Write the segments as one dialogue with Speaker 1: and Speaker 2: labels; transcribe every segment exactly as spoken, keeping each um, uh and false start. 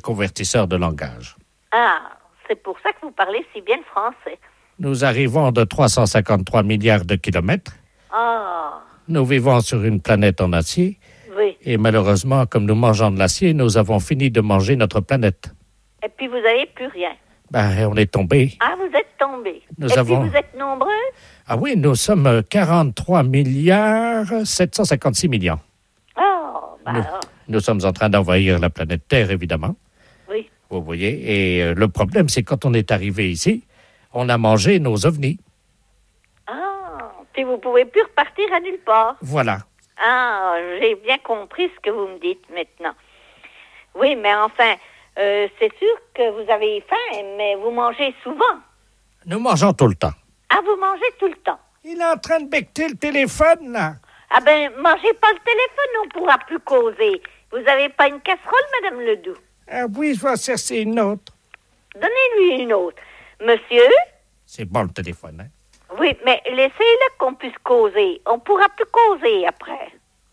Speaker 1: convertisseurs de langage.
Speaker 2: Ah, c'est pour ça que vous parlez si bien le français.
Speaker 1: Nous arrivons de trois cent cinquante-trois milliards de kilomètres.
Speaker 2: Ah,
Speaker 1: Nous vivons sur une planète en acier.
Speaker 2: oui.
Speaker 1: Et malheureusement, comme nous mangeons de l'acier, nous avons fini de manger notre planète.
Speaker 2: Et puis vous n'avez plus rien.
Speaker 1: Ben, on est tombé.
Speaker 2: Ah, vous êtes tombés.
Speaker 1: Nous
Speaker 2: Et
Speaker 1: avons-
Speaker 2: puis vous êtes nombreux?
Speaker 1: Ah oui, nous sommes quarante-trois milliards sept cent cinquante-six millions.
Speaker 2: Oh, bah
Speaker 1: Nous,
Speaker 2: alors,
Speaker 1: nous sommes en train d'envahir la planète Terre, évidemment.
Speaker 2: oui.
Speaker 1: Vous voyez. Et euh, le problème, c'est quand on est arrivé ici, on a mangé nos ovnis.
Speaker 2: Ah, puis vous pouvez plus repartir à nulle part.
Speaker 1: Voilà.
Speaker 2: Ah, j'ai bien compris ce que vous me dites maintenant. Oui, mais enfin, euh, c'est sûr que vous avez faim, mais vous mangez souvent.
Speaker 1: Nous mangeons tout le temps.
Speaker 2: Ah, vous mangez tout le temps.
Speaker 1: Il est en train de becqueter le téléphone, là.
Speaker 2: Ah ben, mangez pas le téléphone, on pourra plus causer. Vous avez pas une casserole, Madame Ledoux?
Speaker 1: Ah oui, je vais en chercher une autre.
Speaker 2: Donnez-lui une autre. Monsieur?
Speaker 1: C'est bon, le téléphone, hein?
Speaker 2: Oui, mais laissez-le qu'on puisse causer. On pourra plus causer après.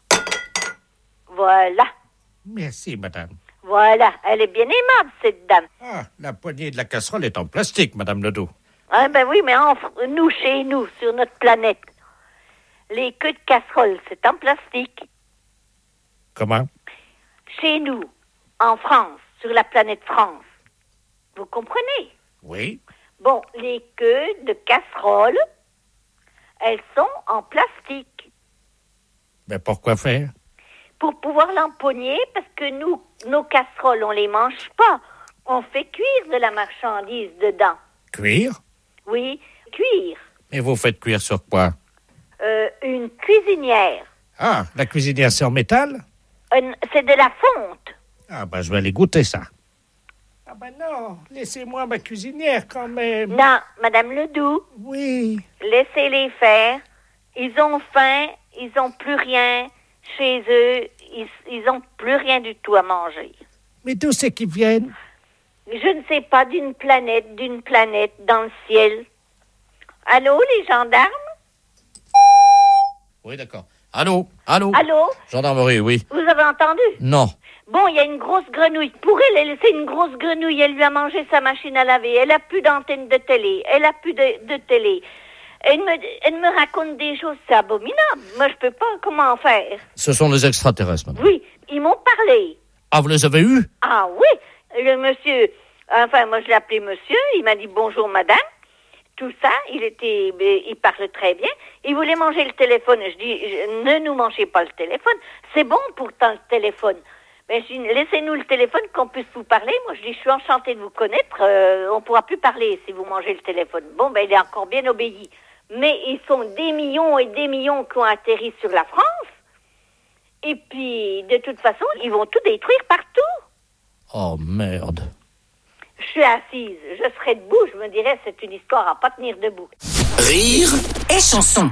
Speaker 2: Voilà.
Speaker 1: Merci, madame.
Speaker 2: Voilà. Elle est bien aimable, cette dame.
Speaker 1: Ah, la poignée de la casserole est en plastique, madame Ledoux.
Speaker 2: Ah ben oui, mais en, nous, chez nous, sur notre planète, les queues de casserole, c'est en plastique.
Speaker 1: Comment?
Speaker 2: Chez nous, en France, sur la planète France. Vous comprenez?
Speaker 1: Oui.
Speaker 2: Bon, les queues de casserole, elles sont en plastique.
Speaker 1: Mais pourquoi faire?
Speaker 2: Pour pouvoir l'empoigner, parce que nous, nos casseroles, on les mange pas. On fait cuire de la marchandise dedans.
Speaker 1: Cuire?
Speaker 2: Oui, cuire.
Speaker 1: Et vous faites cuire sur quoi?
Speaker 2: Euh, une cuisinière.
Speaker 1: Ah, la cuisinière, c'est en métal?
Speaker 2: Une- c'est de la fonte.
Speaker 1: Ah, ben, je vais aller goûter ça. Ah, ben non, laissez-moi ma cuisinière quand même.
Speaker 2: Non, Madame Ledoux,
Speaker 1: Oui.
Speaker 2: laissez-les faire. Ils ont faim, ils ont plus rien chez eux. Ils, ils ont plus rien du tout à manger.
Speaker 1: Mais d'où c'est qu'ils viennent?
Speaker 2: Je ne sais pas, d'une planète, d'une planète, dans le ciel. Allô, les gendarmes?
Speaker 1: Oui, d'accord. Allô? Allô?
Speaker 2: Allô?
Speaker 1: Gendarmerie, oui.
Speaker 2: Vous avez entendu?
Speaker 1: Non.
Speaker 2: Bon, il y a une grosse grenouille. Pour elle, elle c'est une grosse grenouille. Elle lui a mangé sa machine à laver. Elle a plus d'antenne de télé. Elle a plus de, de télé. Elle me, elle me raconte des choses, c'est abominable. Moi, je peux pas, comment faire?
Speaker 1: Ce sont les extraterrestres, madame.
Speaker 2: Oui, ils m'ont parlé.
Speaker 1: Ah, vous les avez eus?
Speaker 2: Ah oui, le monsieur, enfin, moi, je l'ai appelé monsieur. Il m'a dit bonjour, madame. Tout ça, il était, il parle très bien. Il voulait manger le téléphone. Je dis, je- ne nous mangez pas le téléphone. C'est bon pourtant le téléphone. Mais je dis, laissez-nous le téléphone qu'on puisse vous parler. Moi, je dis, je suis enchantée de vous connaître. Euh, on pourra plus parler si vous mangez le téléphone. Bon, ben, il est encore bien obéi. Mais ils sont des millions et des millions qui ont atterri sur la France. Et puis, de toute façon, ils vont tout détruire partout.
Speaker 1: Oh, merde.
Speaker 2: Je suis assise, je serais debout, je me dirais, c'est une histoire à pas tenir debout.
Speaker 3: Rire et chanson.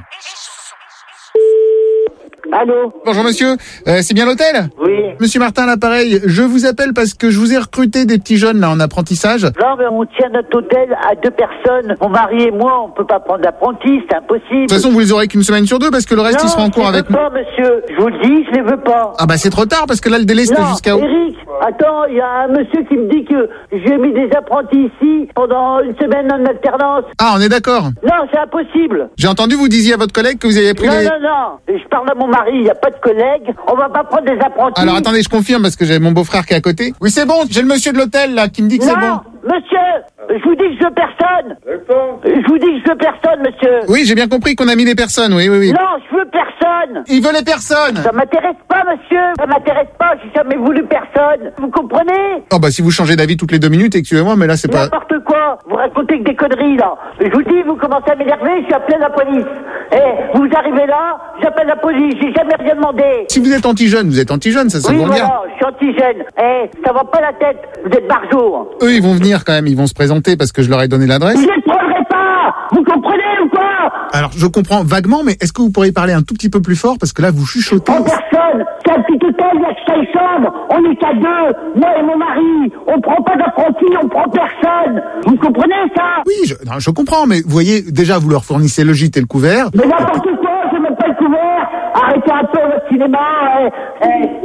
Speaker 4: Allô?
Speaker 5: Bonjour monsieur, Euh, c'est bien l'hôtel?
Speaker 4: Oui.
Speaker 5: Monsieur Martin, l'appareil, je vous appelle parce que je vous ai recruté des petits jeunes là en apprentissage.
Speaker 4: Non, mais on tient notre hôtel à deux personnes. Mon mari et moi, on peut pas prendre d'apprenti, c'est impossible.
Speaker 5: De toute façon, vous les aurez qu'une semaine sur deux parce que le reste,
Speaker 4: non,
Speaker 5: ils seront en cours
Speaker 4: je les
Speaker 5: avec
Speaker 4: veux
Speaker 5: nous.
Speaker 4: pas, monsieur. Je vous le dis, je les veux pas.
Speaker 5: Ah bah c'est trop tard parce que là, le délai c'était
Speaker 4: Non,
Speaker 5: jusqu'à où?
Speaker 4: Eric, attends, il y a un monsieur qui me dit que j'ai mis des apprentis ici pendant une semaine en alternance.
Speaker 5: Ah, on est d'accord.
Speaker 4: Non, c'est impossible.
Speaker 5: J'ai entendu, vous disiez à votre collègue que vous aviez pris
Speaker 4: Non,
Speaker 5: les...
Speaker 4: non, non. Je parle à mon mari, il n'y a pas de collègue. On va pas prendre des apprentis.
Speaker 5: Alors attendez, je confirme parce que j'ai mon beau-frère qui est à côté. Oui, c'est bon, j'ai le monsieur de l'hôtel là qui me dit que c'est bon.
Speaker 4: Non, monsieur, je vous dis que je veux personne. Je vous dis que je veux personne, monsieur.
Speaker 5: Oui, j'ai bien compris qu'on a mis les personnes, oui, oui, oui.
Speaker 4: Non, je veux personne.
Speaker 5: Il veut les personnes.
Speaker 4: Ça m'intéresse pas, monsieur. Ça m'intéresse pas. J'ai jamais voulu personne. Vous comprenez?
Speaker 5: Oh bah si vous changez d'avis toutes les deux minutes, excusez-moi, mais là c'est pas...
Speaker 4: N'importe quoi. Vous racontez que des conneries, là. Je vous dis, vous commencez à m'énerver, je suis appelé à la police. Eh, vous arrivez là, j'appelle la police. J'ai jamais rien demandé.
Speaker 5: Si vous êtes anti-jeune, vous êtes anti-jeune, ça c'est
Speaker 4: Oui,
Speaker 5: bon bien.
Speaker 4: voilà, je suis antigène. Eh, ça va pas la tête. Vous êtes barjour.
Speaker 5: Eux, ils vont venir quand même, ils vont se présenter parce que je leur ai donné l'adresse.
Speaker 4: Vous ne prendrez pas. Vous comprenez ou pas?
Speaker 5: Alors, je comprends vaguement, mais est-ce que vous pourriez parler un tout petit peu plus fort parce que là, vous chuchotez.
Speaker 4: En personne. C'est un petit hôtel, il y a que cinq chambres. On est qu'à deux. Moi et mon mari. On prend pas d'apprenti, on prend personne. Vous comprenez ça?
Speaker 5: Oui, je, non, je comprends, mais vous voyez, déjà, vous leur fournissez le gîte et le couvert.
Speaker 4: Mais n'importe quoi, je mets pas le couvert. Arrêtez un peu votre cinéma. Eh, eh.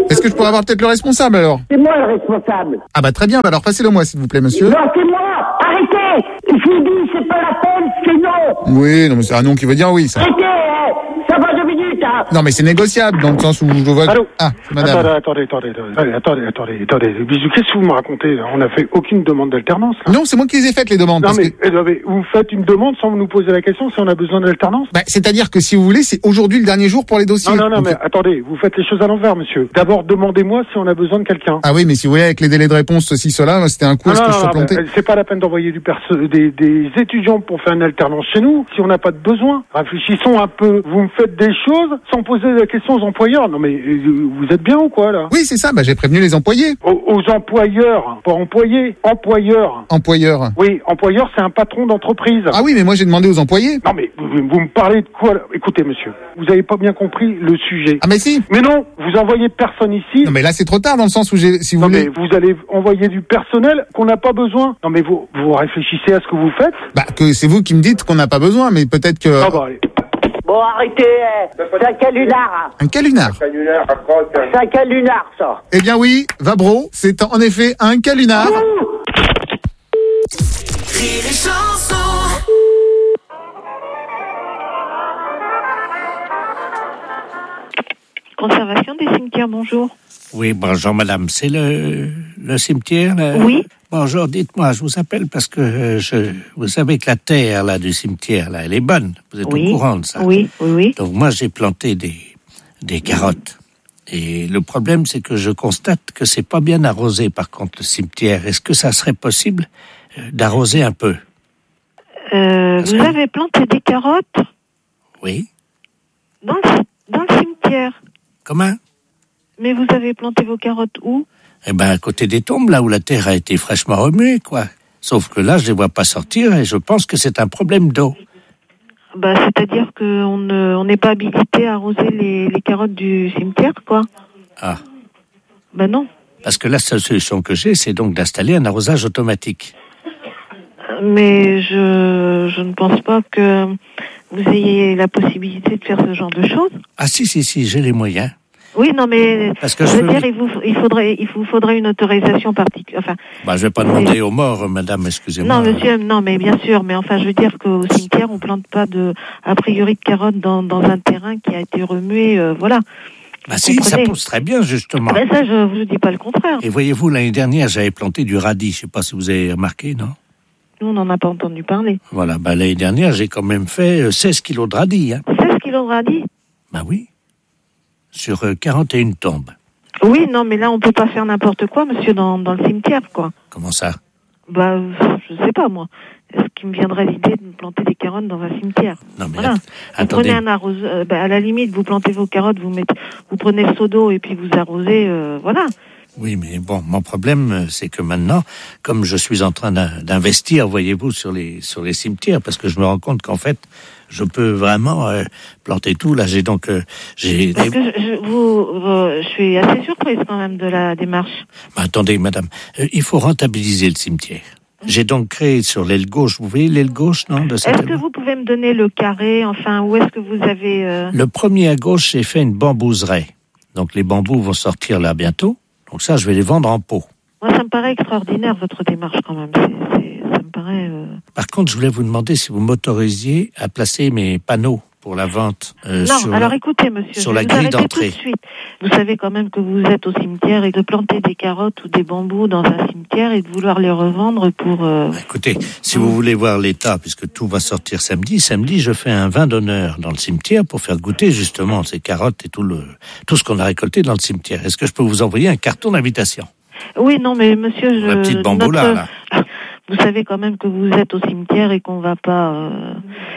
Speaker 5: Est-ce que je pourrais avoir peut-être le responsable alors?
Speaker 4: C'est moi le responsable.
Speaker 5: Ah bah très bien, bah alors passez-le moi s'il vous plaît monsieur.
Speaker 4: Non, c'est moi. Arrêtez. Je vous dis, c'est pas la peine, c'est non.
Speaker 5: Oui, non mais c'est un nom qui veut dire oui ça.
Speaker 4: Arrêtez, hein. Ça va deux minutes, hein.
Speaker 5: Non mais c'est négociable dans le sens où je vois...
Speaker 6: Allô?
Speaker 5: Ah, c'est madame.
Speaker 6: Attendez, attendez, attendez, attendez, attendez, attendez. Bisous, qu'est-ce que vous me racontez là? On n'a fait aucune demande d'alternance là.
Speaker 5: Non, c'est moi qui les ai faites les demandes.
Speaker 6: Non
Speaker 5: parce
Speaker 6: mais,
Speaker 5: que-
Speaker 6: eh, non, mais vous faites une demande sans nous poser la question si on a besoin d'alternance?
Speaker 5: Bah, c'est-à-dire que si vous voulez, c'est aujourd'hui le dernier jour pour les dossiers.
Speaker 6: Non, non, non,
Speaker 5: Donc-
Speaker 6: mais attendez, vous faites les choses à l'envers, monsieur. D'abord, demandez-moi si on a besoin de quelqu'un.
Speaker 5: Ah oui, mais si vous voulez, avec les délais de réponse, ceci, cela, c'était un coup,
Speaker 6: Non,
Speaker 5: est-ce
Speaker 6: non,
Speaker 5: que je
Speaker 6: non,
Speaker 5: suis
Speaker 6: non,
Speaker 5: planté?
Speaker 6: mais c'est pas la peine d'envoyer du perso- des, des étudiants pour faire une alternance chez nous si on n'a pas de besoin. Réfléchissons un peu. Vous me faites des choses sans poser la question aux employeurs. Non mais euh, vous êtes bien ou quoi là?
Speaker 5: Oui, c'est ça, bah, j'ai prévenu les employés.
Speaker 6: Aux, aux employeurs, pas employés, employeurs.
Speaker 5: Employeurs.
Speaker 6: Oui, employeur, c'est un patron d'entreprise.
Speaker 5: Ah oui, mais moi j'ai demandé aux employés.
Speaker 6: Non mais vous, vous me parlez de quoi là? Écoutez monsieur, vous avez pas bien compris le sujet.
Speaker 5: Ah mais si.
Speaker 6: Mais non, vous envoyez personne ici.
Speaker 5: Non mais là c'est trop tard dans le sens où j'ai, si vous
Speaker 6: Non
Speaker 5: voulez...
Speaker 6: mais vous allez envoyer du personnel qu'on n'a pas besoin. Non mais vous, vous réfléchissez à ce que vous faites.
Speaker 5: Bah que c'est vous qui me dites qu'on n'a pas besoin, mais peut-être que...
Speaker 6: Ah bah allez.
Speaker 4: Bon, arrêtez, hein. C'est un calunar.
Speaker 5: Un calunar.
Speaker 4: C'est un calunar, ça.
Speaker 5: Eh bien oui, Vabro, c'est en effet un calunar.
Speaker 3: Rire et chanson.
Speaker 7: Conservation des cimetières, bonjour.
Speaker 1: Oui, bonjour madame, c'est le, le cimetière là?
Speaker 7: Oui.
Speaker 1: Bonjour, dites-moi, je vous appelle parce que euh, je, vous savez que la terre là du cimetière là, elle est bonne. Vous êtes
Speaker 7: Oui.
Speaker 1: au courant de ça?
Speaker 7: Oui, oui, oui.
Speaker 1: Donc moi j'ai planté des, des carottes. Et le problème c'est que je constate que c'est pas bien arrosé par contre le cimetière. Est-ce que ça serait possible euh, d'arroser un peu?
Speaker 7: Euh,
Speaker 1: Parce
Speaker 7: vous
Speaker 1: que-
Speaker 7: avez planté des carottes
Speaker 1: Oui.
Speaker 7: dans le, dans le cimetière.
Speaker 1: Comment?
Speaker 7: Mais vous avez planté vos carottes où?
Speaker 1: Eh ben à côté des tombes, là où la terre a été fraîchement remuée, quoi. Sauf que là, je les vois pas sortir et je pense que c'est un problème d'eau.
Speaker 7: Bah, c'est-à-dire qu'on ne, on n'est pas habilité à arroser les, les carottes du cimetière, quoi.
Speaker 1: Ah.
Speaker 7: Bah non.
Speaker 1: Parce que la seule solution que j'ai, c'est donc d'installer un arrosage automatique.
Speaker 7: Mais je, je ne pense pas que vous ayez la possibilité de faire ce genre de choses.
Speaker 1: Ah si, si, si, j'ai les moyens.
Speaker 7: Oui, non, mais
Speaker 1: Parce que
Speaker 7: je
Speaker 1: je
Speaker 7: veux
Speaker 1: veux-
Speaker 7: dire, il vous, il faudrait, il vous faudrait une autorisation particulière. Enfin,
Speaker 1: Bah, je vais pas demander aux morts, madame, excusez-moi.
Speaker 7: non, monsieur, non, mais bien sûr, mais enfin, je veux dire qu'au cimetière, on plante pas de, a priori, de carottes dans, dans un terrain qui a été remué, euh, voilà.
Speaker 1: Bah si, ça
Speaker 7: comprenez.
Speaker 1: pousse très bien, justement.
Speaker 7: Ben ça, je vous dis pas le contraire.
Speaker 1: Et voyez-vous, l'année dernière, j'avais planté du radis. Je sais pas si vous avez remarqué, non?
Speaker 7: Nous, on n'en a pas entendu parler.
Speaker 1: Voilà, bah l'année dernière, j'ai quand même fait euh, seize kilos de radis, hein.
Speaker 7: seize kilos de radis?
Speaker 1: Bah oui. Sur euh, quarante et une tombes.
Speaker 7: Oui, non, mais là, on peut pas faire n'importe quoi, monsieur, dans, dans le cimetière, quoi.
Speaker 1: Comment ça?
Speaker 7: Bah, je sais pas, moi. Est-ce qu'il me viendrait l'idée de me planter des carottes dans un cimetière?
Speaker 1: Non, mais
Speaker 7: Voilà.
Speaker 1: att-
Speaker 7: Vous
Speaker 1: attendez.
Speaker 7: prenez un arrose, euh, bah, à la limite, vous plantez vos carottes, vous mettez, vous prenez le seau d'eau et puis vous arrosez, euh, voilà.
Speaker 1: Oui, mais bon, mon problème, euh, c'est que maintenant, comme je suis en train d'in- d'investir, voyez-vous, sur les sur les cimetières, parce que je me rends compte qu'en fait, je peux vraiment euh, planter tout. Là, j'ai donc euh, j'ai.
Speaker 7: Parce
Speaker 1: des-
Speaker 7: que je, je- vous, euh, je suis assez surprise quand même de la démarche.
Speaker 1: Bah, attendez, madame, euh, il faut rentabiliser le cimetière. J'ai donc créé sur l'aile gauche, vous voyez l'aile gauche, non, de cette
Speaker 7: Est-ce que
Speaker 1: aile-
Speaker 7: vous pouvez me donner le carré, enfin, où est-ce que vous avez... euh,
Speaker 1: Le premier à gauche, j'ai fait une bambouseraie. Donc les bambous vont sortir là bientôt. Donc ça, je vais les vendre en pot.
Speaker 7: Moi, ça me paraît extraordinaire, votre démarche, quand même. C'est, c'est, ça me paraît... euh,
Speaker 1: Par contre, je voulais vous demander si vous m'autorisiez à placer mes panneaux pour la vente euh,
Speaker 7: Non,
Speaker 1: sur
Speaker 7: alors
Speaker 1: la-
Speaker 7: écoutez, monsieur,
Speaker 1: sur
Speaker 7: je
Speaker 1: la
Speaker 7: vais vous
Speaker 1: grille
Speaker 7: arrêter
Speaker 1: d'entrée.
Speaker 7: tout de suite. Vous savez quand même que vous êtes au cimetière et de planter des carottes ou des bambous dans un cimetière et de vouloir les revendre pour... euh,
Speaker 1: Écoutez, si vous voulez voir l'état, puisque tout va sortir samedi, samedi, je fais un vin d'honneur dans le cimetière pour faire goûter justement ces carottes et tout le tout ce qu'on a récolté dans le cimetière. Est-ce que je peux vous envoyer un carton d'invitation?
Speaker 7: Oui, non, mais monsieur, je...
Speaker 1: La petite bambou là,
Speaker 7: notre-
Speaker 1: là.
Speaker 7: Vous savez quand même que vous êtes au cimetière et qu'on va pas... euh,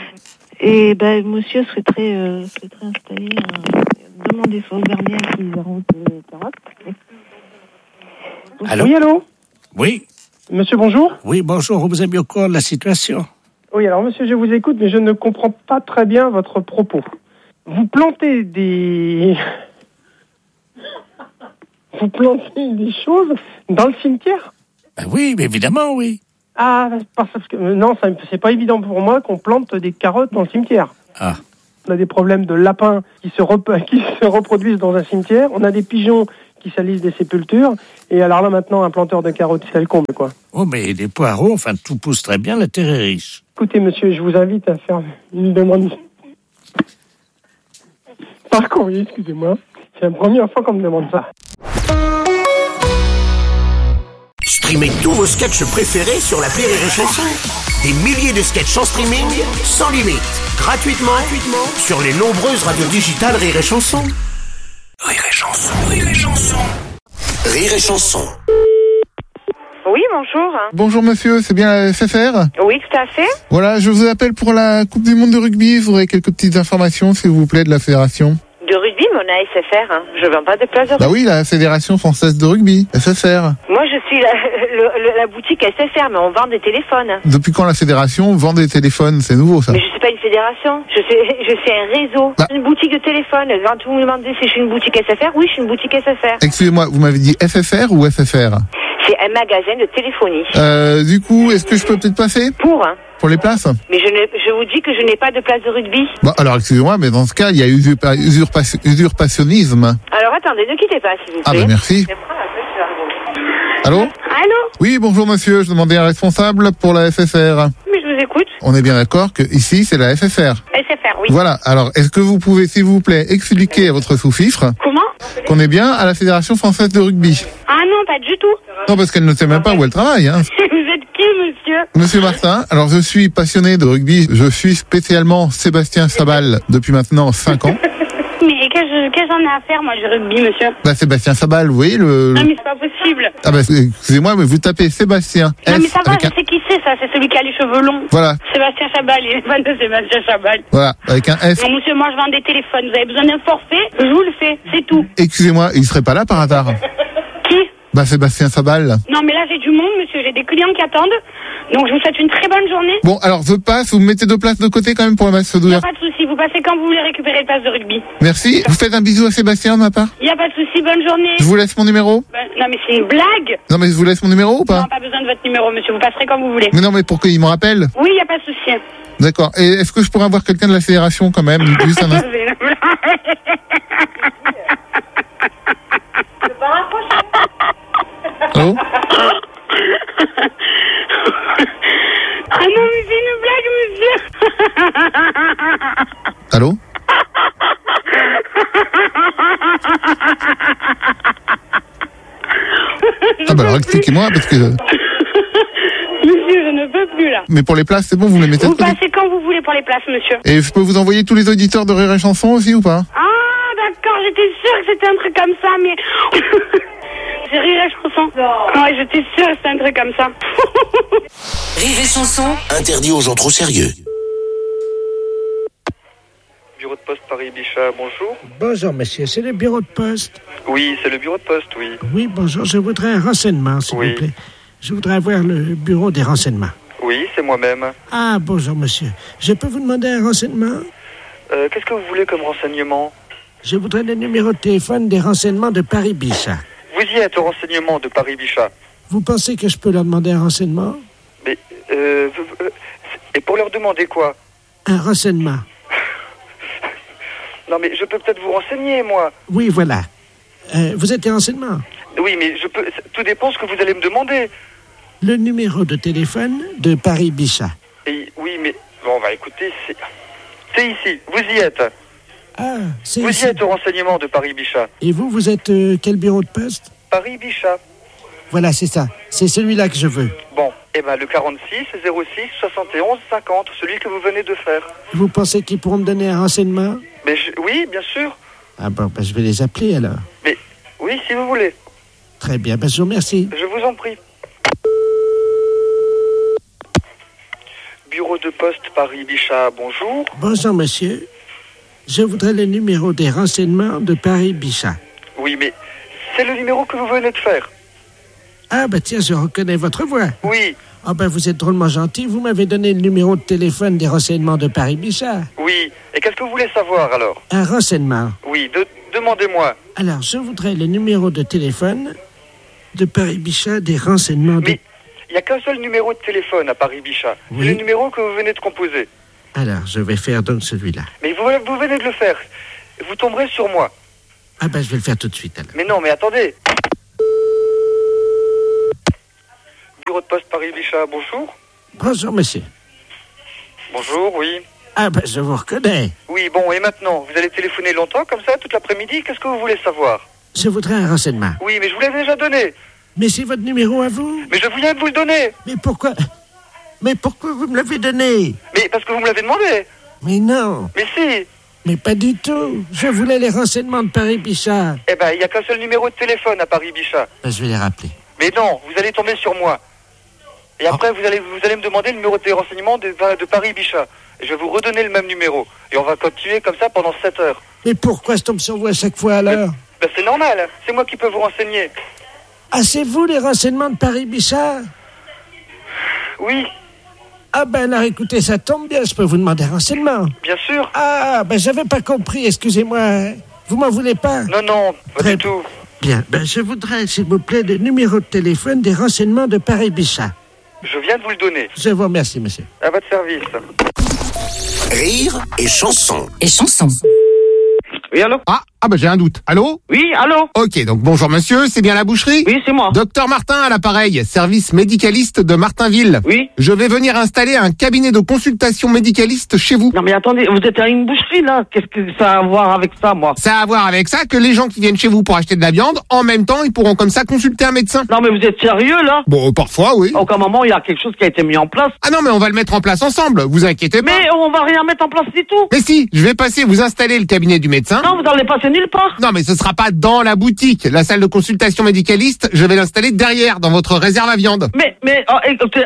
Speaker 7: Et ben, monsieur souhaiterait, euh, souhaiterait installer un... Demandez ça aux gardiens qui arrosent les carottes.
Speaker 1: Allô?
Speaker 8: Oui, allô?
Speaker 1: Oui,
Speaker 8: Monsieur, bonjour.
Speaker 1: oui, bonjour, vous êtes bien au courant de la situation?
Speaker 8: Oui, alors monsieur, je vous écoute, mais je ne comprends pas très bien votre propos. Vous plantez des... Vous plantez des choses dans le cimetière?
Speaker 1: Ben oui, mais évidemment, oui.
Speaker 8: Ah, parce que... Non, ça, c'est pas évident pour moi qu'on plante des carottes dans le cimetière.
Speaker 1: Ah,
Speaker 8: On a des problèmes de lapins qui se, rep- qui se reproduisent dans un cimetière. On a des pigeons qui salissent des sépultures. Et alors là, maintenant, un planteur de carottes, c'est le comble, quoi.
Speaker 1: Oh, mais les poireaux, enfin, tout pousse très bien, la terre est riche.
Speaker 8: Écoutez, monsieur, je vous invite à faire une demande par courrier, excusez-moi. C'est la première fois qu'on me demande ça.
Speaker 3: Streamez tous vos sketchs préférés sur l'appli Rire et Chanson. Des milliers de sketchs en streaming, sans limite, gratuitement, gratuitement sur les nombreuses radios digitales Rire et Chanson. Rire et Chanson, Rire et Chanson. Rire et Chanson.
Speaker 9: Oui, bonjour.
Speaker 5: Bonjour monsieur, c'est bien la F F R ?
Speaker 9: Oui, tout à fait.
Speaker 5: Voilà, je vous appelle pour la Coupe du Monde de rugby. Je voudrais quelques petites informations, s'il vous plaît, de la fédération.
Speaker 9: De rugby, mais on a S F R. Hein. Je ne vends pas de place de rugby.
Speaker 5: Bah oui, la Fédération Française de Rugby, F F R.
Speaker 9: Moi, je suis la, le, le, la boutique S F R, mais on vend des téléphones.
Speaker 5: Depuis quand la Fédération vend des téléphones ? C'est nouveau, ça.
Speaker 9: Mais je suis pas une fédération. Je suis, je suis un réseau.
Speaker 5: Bah.
Speaker 9: Une boutique de téléphone. Quand vous me demandez si je suis une boutique S F R, oui, je suis une boutique S F R.
Speaker 5: Excusez-moi, vous m'avez dit F F R ou F F R ?
Speaker 9: C'est un magasin de téléphonie.
Speaker 5: Euh, du coup, est-ce que je peux peut-être passer ?
Speaker 9: Pour, hein.
Speaker 5: Pour les places ?
Speaker 9: Mais je, ne, je vous dis que je n'ai pas de place de rugby.
Speaker 5: Bon, alors excusez-moi, mais dans ce cas, il y a usurpa- usurpa- usurpationnisme.
Speaker 9: Alors attendez, ne quittez pas, s'il vous
Speaker 5: Ah
Speaker 9: plaît.
Speaker 5: ben merci. Allô ?
Speaker 9: Allô ?
Speaker 5: Oui, bonjour monsieur, je demandais un responsable pour la F F R.
Speaker 9: Mais je vous écoute.
Speaker 5: On est bien d'accord que ici, c'est la F F R.
Speaker 9: S F R, oui.
Speaker 5: Voilà, alors est-ce que vous pouvez, s'il vous plaît, expliquer à votre sous-fifre
Speaker 9: Comment ?
Speaker 5: qu'on est bien à la Fédération Française de Rugby ?
Speaker 9: Ah non, pas du tout.
Speaker 5: Non, parce qu'elle ne sait même pas où elle travaille, hein.
Speaker 9: Vous êtes qui, monsieur ?
Speaker 5: Monsieur Martin, alors je suis passionné de rugby, je suis spécialement Sébastien Sabal depuis maintenant cinq ans.
Speaker 9: Mais qu'est-ce que j'en ai à faire, moi, du rugby, monsieur ?
Speaker 5: Bah Sébastien Sabal, vous voyez le...
Speaker 9: Non, mais c'est pas possible.
Speaker 5: Ah bah excusez-moi, mais vous tapez Sébastien.
Speaker 9: Non, mais
Speaker 5: S
Speaker 9: ça va,
Speaker 5: avec
Speaker 9: je
Speaker 5: un...
Speaker 9: sais qui c'est, ça. C'est celui qui a les cheveux longs.
Speaker 5: Voilà,
Speaker 9: Sébastien Chabal, il est fan de Sébastien Chabal.
Speaker 5: voilà, avec un S.
Speaker 9: Non, monsieur, moi, je vends des téléphones. Vous avez besoin d'un forfait ? Je vous le fais, c'est tout.
Speaker 5: Excusez-moi, il serait pas là par hasard ?
Speaker 9: Qui ?
Speaker 5: Bah Sébastien Sabal.
Speaker 9: Non, mais là, j'ai du monde, monsieur. J'ai des clients qui attendent. Donc, je vous souhaite une très bonne journée.
Speaker 5: Bon, alors je passe, vous me mettez deux places de côté quand même pour le match
Speaker 9: Il n'y a
Speaker 5: d'ouverture.
Speaker 9: pas de souci. Vous passez quand vous voulez récupérer le passe de rugby.
Speaker 5: Merci. Vous faites un bisou à Sébastien de ma part ?
Speaker 9: Il n'y a pas de souci. Bonne journée.
Speaker 5: Je vous laisse mon numéro ?
Speaker 9: Ben, non, mais c'est une blague.
Speaker 5: Non mais je vous laisse mon numéro ou pas ?
Speaker 9: Non, pas besoin de votre numéro, monsieur. Vous passerez quand vous voulez.
Speaker 5: Mais non mais pour qu'il me rappelle.
Speaker 9: Oui, il n'y a pas de souci.
Speaker 5: D'accord. Et est-ce que je pourrais avoir quelqu'un de la fédération quand même ? Juste un instant.
Speaker 9: C'est une blague.
Speaker 5: Allô ?
Speaker 9: Ah non, mais c'est une blague, monsieur.
Speaker 5: Allô ? Ah bah alors expliquez-moi parce que...
Speaker 9: Monsieur, je ne peux plus là.
Speaker 5: Mais pour les places, c'est bon, vous me les mettez de
Speaker 9: Vous
Speaker 5: côté.
Speaker 9: passez quand vous voulez pour les places, monsieur.
Speaker 5: Et je peux vous envoyer tous les auditeurs de Rire et Chanson aussi ou pas ?
Speaker 9: Ah, d'accord, j'étais sûre que c'était un truc comme ça, mais... C'est Rire et Chanson. Ouais, j'étais sûre que c'était un truc comme ça.
Speaker 3: Rire et Chanson. Interdit aux gens trop sérieux.
Speaker 10: Bureau de poste Paris-Bichat, bonjour.
Speaker 1: Bonjour, monsieur, c'est le bureau de poste.
Speaker 10: Oui, c'est le bureau de poste, oui.
Speaker 1: Oui, bonjour, je voudrais un renseignement, s'il
Speaker 10: Oui.
Speaker 1: vous plaît. Je voudrais avoir le bureau des renseignements.
Speaker 10: Oui, c'est moi-même.
Speaker 1: Ah, bonjour, monsieur. Je peux vous demander un renseignement ?
Speaker 10: Euh, qu'est-ce que vous voulez comme renseignement ?
Speaker 1: Je voudrais le numéro de téléphone des renseignements de Paris-Bichat.
Speaker 10: Vous y êtes au renseignement de Paris-Bichat.
Speaker 1: Vous pensez que je peux leur demander un renseignement ?
Speaker 10: Mais, euh, euh, et pour leur demander quoi ?
Speaker 1: Un renseignement.
Speaker 10: Non, mais je peux peut-être vous renseigner, moi.
Speaker 1: Oui, voilà. Euh, vous êtes des renseignements ?
Speaker 10: Oui, mais je peux. Tout dépend ce que vous allez me demander.
Speaker 1: Le numéro de téléphone de Paris-Bichat.
Speaker 10: Et, oui, mais bon, bah écoutez, c'est, c'est ici. Vous y êtes.
Speaker 1: Ah, c'est
Speaker 10: Vous
Speaker 1: ici.
Speaker 10: y êtes au renseignement de Paris-Bichat.
Speaker 1: Et vous, vous êtes euh, quel bureau de poste ?
Speaker 10: Paris-Bichat.
Speaker 1: Voilà, c'est ça. C'est celui-là que je veux.
Speaker 10: Bon, eh ben le quarante-six zéro six soixante et onze cinquante, celui que vous venez de faire.
Speaker 1: Vous pensez qu'ils pourront me donner un renseignement ?
Speaker 10: Mais je- oui, bien sûr.
Speaker 1: Ah bon, ben, je vais les appeler alors.
Speaker 10: Mais oui, si vous voulez.
Speaker 1: Très bien, ben, je vous remercie.
Speaker 10: Je vous en prie. Bureau de poste Paris-Bichat, bonjour.
Speaker 1: Bonjour, monsieur. Je voudrais le numéro des renseignements de Paris-Bichat.
Speaker 10: Oui, mais c'est le numéro que vous venez de faire.
Speaker 1: Ah, ben tiens, je reconnais votre voix.
Speaker 10: Oui,
Speaker 1: Ah, ben vous êtes drôlement gentil. Vous m'avez donné le numéro de téléphone des renseignements de Paris-Bichat.
Speaker 10: oui. Et qu'est-ce que vous voulez savoir alors?
Speaker 1: Un renseignement.
Speaker 10: Oui, de- demandez-moi.
Speaker 1: Alors, je voudrais le numéro de téléphone de Paris-Bichat des renseignements de...
Speaker 10: Mais il n'y a qu'un seul numéro de téléphone à Paris-Bichat.
Speaker 1: Oui.
Speaker 10: C'est le numéro que vous venez de composer.
Speaker 1: Alors, je vais faire donc celui-là.
Speaker 10: Mais vous, vous venez de le faire. Vous tomberez sur moi.
Speaker 1: Ah ben, je vais le faire tout de suite, alors.
Speaker 10: Mais non, mais attendez. Bureau de poste Paris-Bichat, bonjour.
Speaker 1: Bonjour, monsieur.
Speaker 10: Bonjour, oui.
Speaker 1: Ah ben, je vous reconnais.
Speaker 10: Oui, bon, et maintenant, vous allez téléphoner longtemps, comme ça, toute l'après-midi? Qu'est-ce que vous voulez savoir?
Speaker 1: Je voudrais un renseignement.
Speaker 10: Oui, mais je vous l'ai déjà donné.
Speaker 1: Mais c'est votre numéro à vous?
Speaker 10: Mais je viens de vous le donner.
Speaker 1: Mais pourquoi... Mais pourquoi vous me l'avez donné?
Speaker 10: Mais parce que vous me l'avez demandé.
Speaker 1: Mais non.
Speaker 10: Mais si.
Speaker 1: Mais pas du tout. Je voulais les renseignements de Paris-Bichat.
Speaker 10: Eh ben, il n'y a qu'un seul numéro de téléphone à Paris-Bichat.
Speaker 1: Ben, je vais les rappeler.
Speaker 10: Mais non, vous allez tomber sur moi. Et après, oh. vous, allez, vous allez me demander le numéro de renseignements de, de Paris-Bichat. Et je vais vous redonner le même numéro. Et on va continuer comme ça pendant sept heures.
Speaker 1: Mais pourquoi je tombe sur vous à chaque fois alors?
Speaker 10: Ben, c'est normal. C'est moi qui peux vous renseigner.
Speaker 1: Ah, c'est vous les renseignements de Paris-Bichat?
Speaker 10: Oui.
Speaker 1: Ah ben alors écoutez, ça tombe bien, je peux vous demander un renseignement.
Speaker 10: Bien sûr.
Speaker 1: Ah ben j'avais pas compris, excusez-moi. Vous m'en voulez pas?
Speaker 10: Non, non, pas
Speaker 1: Très
Speaker 10: du tout.
Speaker 1: Bien, ben je voudrais s'il vous plaît le numéro de téléphone des renseignements de Paris-Bichat.
Speaker 10: Je viens de vous le donner.
Speaker 1: Je vous remercie, monsieur.
Speaker 10: À votre service.
Speaker 3: Rire et chanson.
Speaker 11: Et chanson.
Speaker 12: Oui, allô?
Speaker 5: Ah, ah bah j'ai un doute. Allô?
Speaker 12: Oui, allô?
Speaker 5: Ok, donc bonjour monsieur, c'est bien la boucherie?
Speaker 12: Oui, c'est moi.
Speaker 5: Docteur Martin à l'appareil, service médicaliste de Martinville.
Speaker 12: Oui.
Speaker 5: Je vais venir installer un cabinet de consultation médicaliste chez vous.
Speaker 12: Non mais attendez, vous êtes à une boucherie là? Qu'est-ce que ça a à voir avec ça, moi?
Speaker 5: Ça a à voir avec ça que les gens qui viennent chez vous pour acheter de la viande, en même temps, ils pourront comme ça consulter un médecin.
Speaker 12: Non mais vous êtes sérieux là?
Speaker 5: Bon, parfois, oui.
Speaker 12: À aucun moment il y a quelque chose qui a été mis en place.
Speaker 5: Ah non, mais on va le mettre en place ensemble, vous inquiétez pas.
Speaker 12: Mais on va rien mettre en place du tout.
Speaker 5: Mais si, je vais passer vous installer le cabinet du médecin.
Speaker 12: Non, vous n'allez passer nulle part.
Speaker 5: Non, mais ce sera pas dans la boutique. La salle de consultation médicaliste, je vais l'installer derrière, dans votre réserve à viande.
Speaker 12: Mais, mais, oh, écoutez...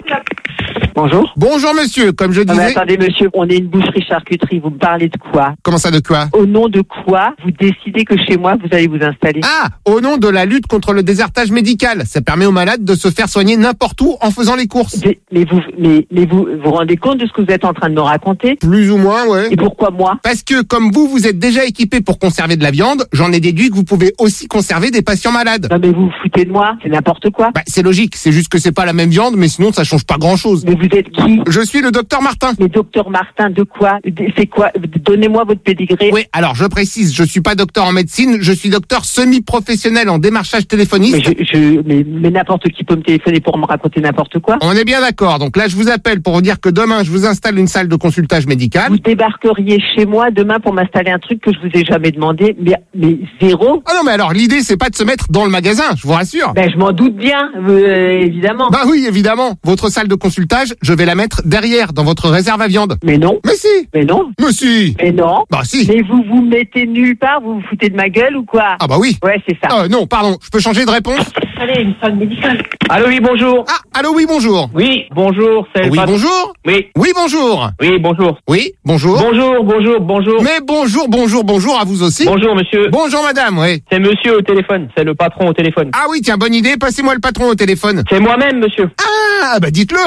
Speaker 12: Bonjour.
Speaker 5: Bonjour monsieur, comme je disais...
Speaker 13: Ah, mais attendez monsieur, on est une boucherie-charcuterie, vous me parlez de quoi?
Speaker 5: Comment ça, de quoi?
Speaker 13: Au nom de quoi vous décidez que chez moi vous allez vous installer?
Speaker 5: Ah, au nom de la lutte contre le désertage médical. Ça permet aux malades de se faire soigner n'importe où en faisant les courses.
Speaker 13: Mais, mais vous mais, mais vous vous rendez compte de ce que vous êtes en train de me raconter?
Speaker 5: Plus ou moins, ouais.
Speaker 13: Et pourquoi moi?
Speaker 5: Parce que comme vous, vous êtes déjà équipé pour conserver de la viande, j'en ai déduit que vous pouvez aussi conserver des patients malades.
Speaker 13: Non mais vous vous foutez de moi, c'est n'importe quoi.
Speaker 5: Bah, c'est logique, c'est juste que c'est pas la même viande, mais sinon ça change pas grand-chose.
Speaker 13: Mais vous êtes qui?
Speaker 5: Je suis le docteur Martin.
Speaker 13: Mais docteur Martin, de quoi? C'est quoi? Donnez-moi votre pédigré.
Speaker 5: Oui, alors je précise, je suis pas docteur en médecine, je suis docteur semi-professionnel en démarchage téléphoniste.
Speaker 13: Mais, je, je, mais, mais n'importe qui peut me téléphoner pour me raconter n'importe quoi.
Speaker 5: On est bien d'accord, donc là je vous appelle pour vous dire que demain je vous installe une salle de consultage médical.
Speaker 13: Vous débarqueriez chez moi demain pour m'installer un truc que je vous ai jamais demandé, mais, mais zéro.
Speaker 5: Ah non mais alors l'idée c'est pas de se mettre dans le magasin, je vous rassure.
Speaker 13: Ben je m'en doute bien, euh, évidemment.
Speaker 5: Bah oui, évidemment. Votre salle de consultage, je vais la mettre derrière, dans votre réserve à viande.
Speaker 13: Mais non.
Speaker 5: Mais si.
Speaker 13: Mais non.
Speaker 5: Mais si.
Speaker 13: Mais non.
Speaker 5: Bah si.
Speaker 13: Mais vous vous mettez nulle part, vous vous foutez de ma gueule ou quoi?
Speaker 5: Ah bah oui.
Speaker 13: Ouais, c'est ça.
Speaker 5: Euh, non, pardon, je peux changer de réponse?
Speaker 13: Allez, une salle médicale.
Speaker 12: Allô, oui, bonjour.
Speaker 5: Ah, allô, oui, bonjour.
Speaker 12: Oui, bonjour, c'est...
Speaker 5: Oui,
Speaker 12: pas...
Speaker 5: bonjour.
Speaker 12: Oui.
Speaker 5: Oui, bonjour.
Speaker 12: Oui, bonjour.
Speaker 5: Oui, bonjour.
Speaker 12: Bonjour, bonjour, bonjour.
Speaker 5: Mais bonjour, bonjour, bonjour à vous aussi.
Speaker 12: Bonjour, monsieur.
Speaker 5: Bonjour, madame, oui.
Speaker 12: C'est monsieur au téléphone, c'est le patron au téléphone.
Speaker 5: Ah oui, tiens, bonne idée, passez-moi le patron au téléphone.
Speaker 12: C'est moi-même, monsieur.
Speaker 5: Ah, bah dites-le.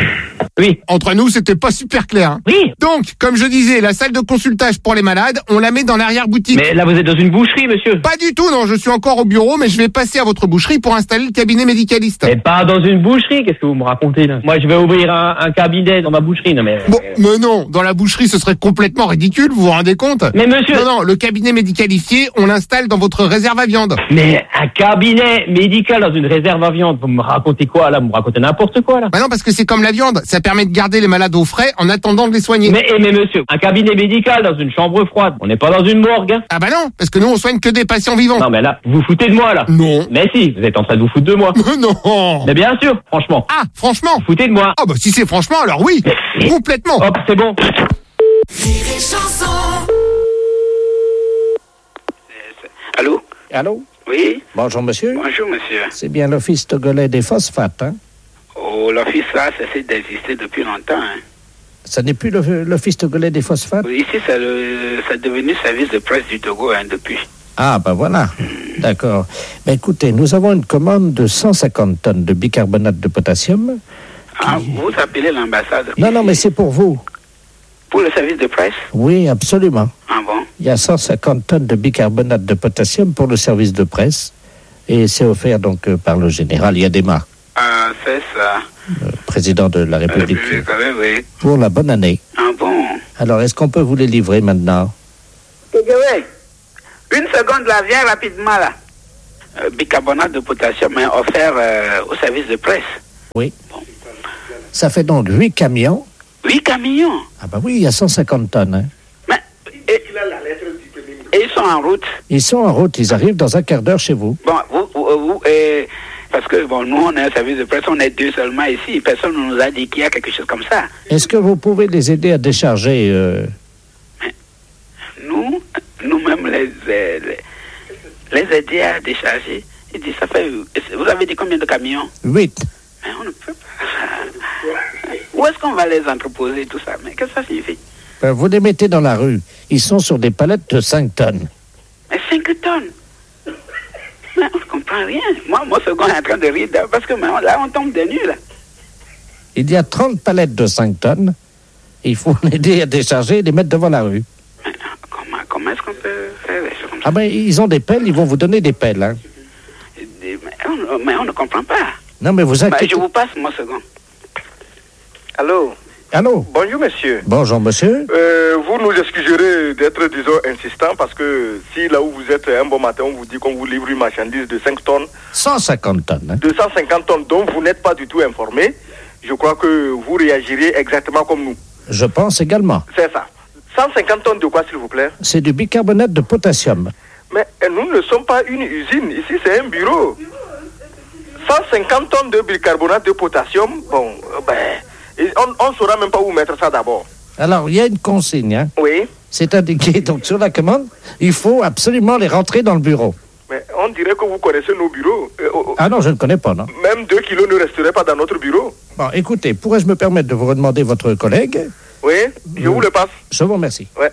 Speaker 12: Oui.
Speaker 5: Entre nous, c'était pas super clair. Hein.
Speaker 12: Oui.
Speaker 5: Donc, comme je disais, la salle de consultage pour les malades, on la met dans l'arrière-boutique.
Speaker 12: Mais là, vous êtes dans une boucherie, monsieur.
Speaker 5: Pas du tout, non, je suis encore au bureau, mais je vais passer à votre boucherie pour installer le cabinet médicaliste.
Speaker 12: Mais pas dans une boucherie, qu'est-ce que vous me racontez, là? Moi, je vais ouvrir un, un cabinet dans ma boucherie, non mais...
Speaker 5: Bon, mais non, dans la boucherie, ce serait complètement ridicule, vous vous rendez compte?
Speaker 12: Mais monsieur...
Speaker 5: Non, non, le cabinet médicalifié, on l'installe dans votre réserve à viande.
Speaker 12: Mais un cabinet médical dans une réserve à viande, vous me racontez quoi, là? Vous me racontez n'importe quoi, là?
Speaker 5: Bah non, parce que c'est comme la viande, ça permet de garder les malades au frais en attendant de les soigner.
Speaker 12: Mais, mais monsieur, un cabinet médical dans une chambre froide, on n'est pas dans une morgue, hein?
Speaker 5: Ah bah non, parce que nous, on soigne que des patients vivants.
Speaker 12: Non mais là, vous vous foutez de moi, là?
Speaker 5: Non.
Speaker 12: Mais si, vous êtes en train de vous foutre de moi.
Speaker 5: Non.
Speaker 12: Mais bien sûr, franchement.
Speaker 5: Ah, franchement?
Speaker 12: Vous foutez de moi.
Speaker 5: Ah bah si c'est franchement, alors oui, mais... complètement.
Speaker 12: Hop, c'est bon.
Speaker 14: Allô?
Speaker 1: Allô?
Speaker 14: Oui?
Speaker 1: Bonjour, monsieur.
Speaker 14: Bonjour, monsieur.
Speaker 1: C'est bien l'Office togolais des phosphates, hein?
Speaker 14: Oh, l'office là, ça cesse d'exister depuis longtemps, hein?
Speaker 1: Ça n'est plus le- l'Office togolais des phosphates?
Speaker 14: Oui, ici, ça, le, ça est devenu service de presse du Togo, hein, depuis.
Speaker 1: Ah, ben voilà. D'accord. Ben écoutez, nous avons une commande de cent cinquante tonnes de bicarbonate de potassium.
Speaker 14: Ah, vous appelez l'ambassade?
Speaker 1: Non, non, mais c'est pour vous.
Speaker 14: Pour le service de presse?
Speaker 1: Oui, absolument.
Speaker 14: Ah bon?
Speaker 1: Il y a cent cinquante tonnes de bicarbonate de potassium pour le service de presse. Et c'est offert donc euh, par le général Yadema,
Speaker 14: Ah, c'est ça.
Speaker 1: le président de la
Speaker 14: La
Speaker 1: République,
Speaker 14: République, oui, oui.
Speaker 1: pour la bonne année.
Speaker 14: Ah Ah bon?
Speaker 1: Alors, est-ce qu'on peut vous les livrer maintenant?
Speaker 14: Oui. Une seconde, là, viens rapidement, là. Euh, bicarbonate de potassium est offert euh, au service de presse.
Speaker 1: Oui. Bon. Ça fait donc huit camions.
Speaker 14: Huit camions?
Speaker 1: Ah bah oui, il y a cent cinquante tonnes. Hein.
Speaker 14: Mais, et, et ils sont en route?
Speaker 1: Ils sont en route, ils arrivent dans un quart d'heure chez vous.
Speaker 14: Bon, vous, vous, vous et, parce que bon, nous, on est un service de presse, on est deux seulement ici. Personne ne nous a dit qu'il y a quelque chose comme ça.
Speaker 1: Est-ce que vous pouvez les aider à décharger euh...
Speaker 14: Nous, nous-mêmes, les, les, les aider à décharger. Il dit, ça fait... Vous avez dit combien de camions?
Speaker 1: Huit.
Speaker 14: Mais on ne peut pas. Où est-ce qu'on va les entreposer, tout ça? Mais qu'est-ce que ça signifie?
Speaker 1: Ben, vous les mettez dans la rue. Ils sont sur des palettes de cinq tonnes.
Speaker 14: Mais cinq tonnes? Mais on ne comprend rien. Moi, mon second est en train de rire parce que mais là, on tombe des nues, là.
Speaker 1: Il y a trente palettes de cinq tonnes. Il faut l'aider à décharger et les mettre devant la rue.
Speaker 14: Mais, comment comment est-ce qu'on peut faire des choses comme ça?
Speaker 1: Ah ben, ils ont des pelles, ils vont vous donner des pelles, hein.
Speaker 14: Mais on, mais on ne comprend pas.
Speaker 1: Non, mais vous inquiétez...
Speaker 14: Bah, je vous passe mon second.
Speaker 11: Allô?
Speaker 1: Allô?
Speaker 11: Bonjour, monsieur.
Speaker 1: Bonjour, monsieur.
Speaker 11: Euh, vous nous excuserez d'être, disons, insistant, parce que si là où vous êtes, un bon matin, on vous dit qu'on vous livre une marchandise de cinq tonnes...
Speaker 1: cent cinquante tonnes. Hein.
Speaker 11: De cent cinquante tonnes dont vous n'êtes pas du tout informé, je crois que vous réagirez exactement comme nous.
Speaker 1: Je pense également.
Speaker 11: C'est ça. cent cinquante tonnes de quoi, s'il vous plaît?
Speaker 1: C'est du bicarbonate de potassium.
Speaker 11: Mais nous ne sommes pas une usine. Ici, c'est un bureau. cent cinquante tonnes de bicarbonate de potassium, bon, ben... On ne saura même pas où mettre ça d'abord.
Speaker 1: Alors, il y a une consigne, hein?
Speaker 11: Oui.
Speaker 1: C'est indiqué, donc sur la commande, il faut absolument les rentrer dans le bureau.
Speaker 11: Mais on dirait que vous connaissez nos bureaux. Euh, oh,
Speaker 1: ah non, je ne connais pas, non.
Speaker 11: Même deux kilos ne resteraient pas dans notre bureau.
Speaker 1: Bon, écoutez, pourrais-je me permettre de vous redemander votre collègue?
Speaker 11: Oui, je euh, vous le passe.
Speaker 1: Je vous remercie.
Speaker 11: Ouais.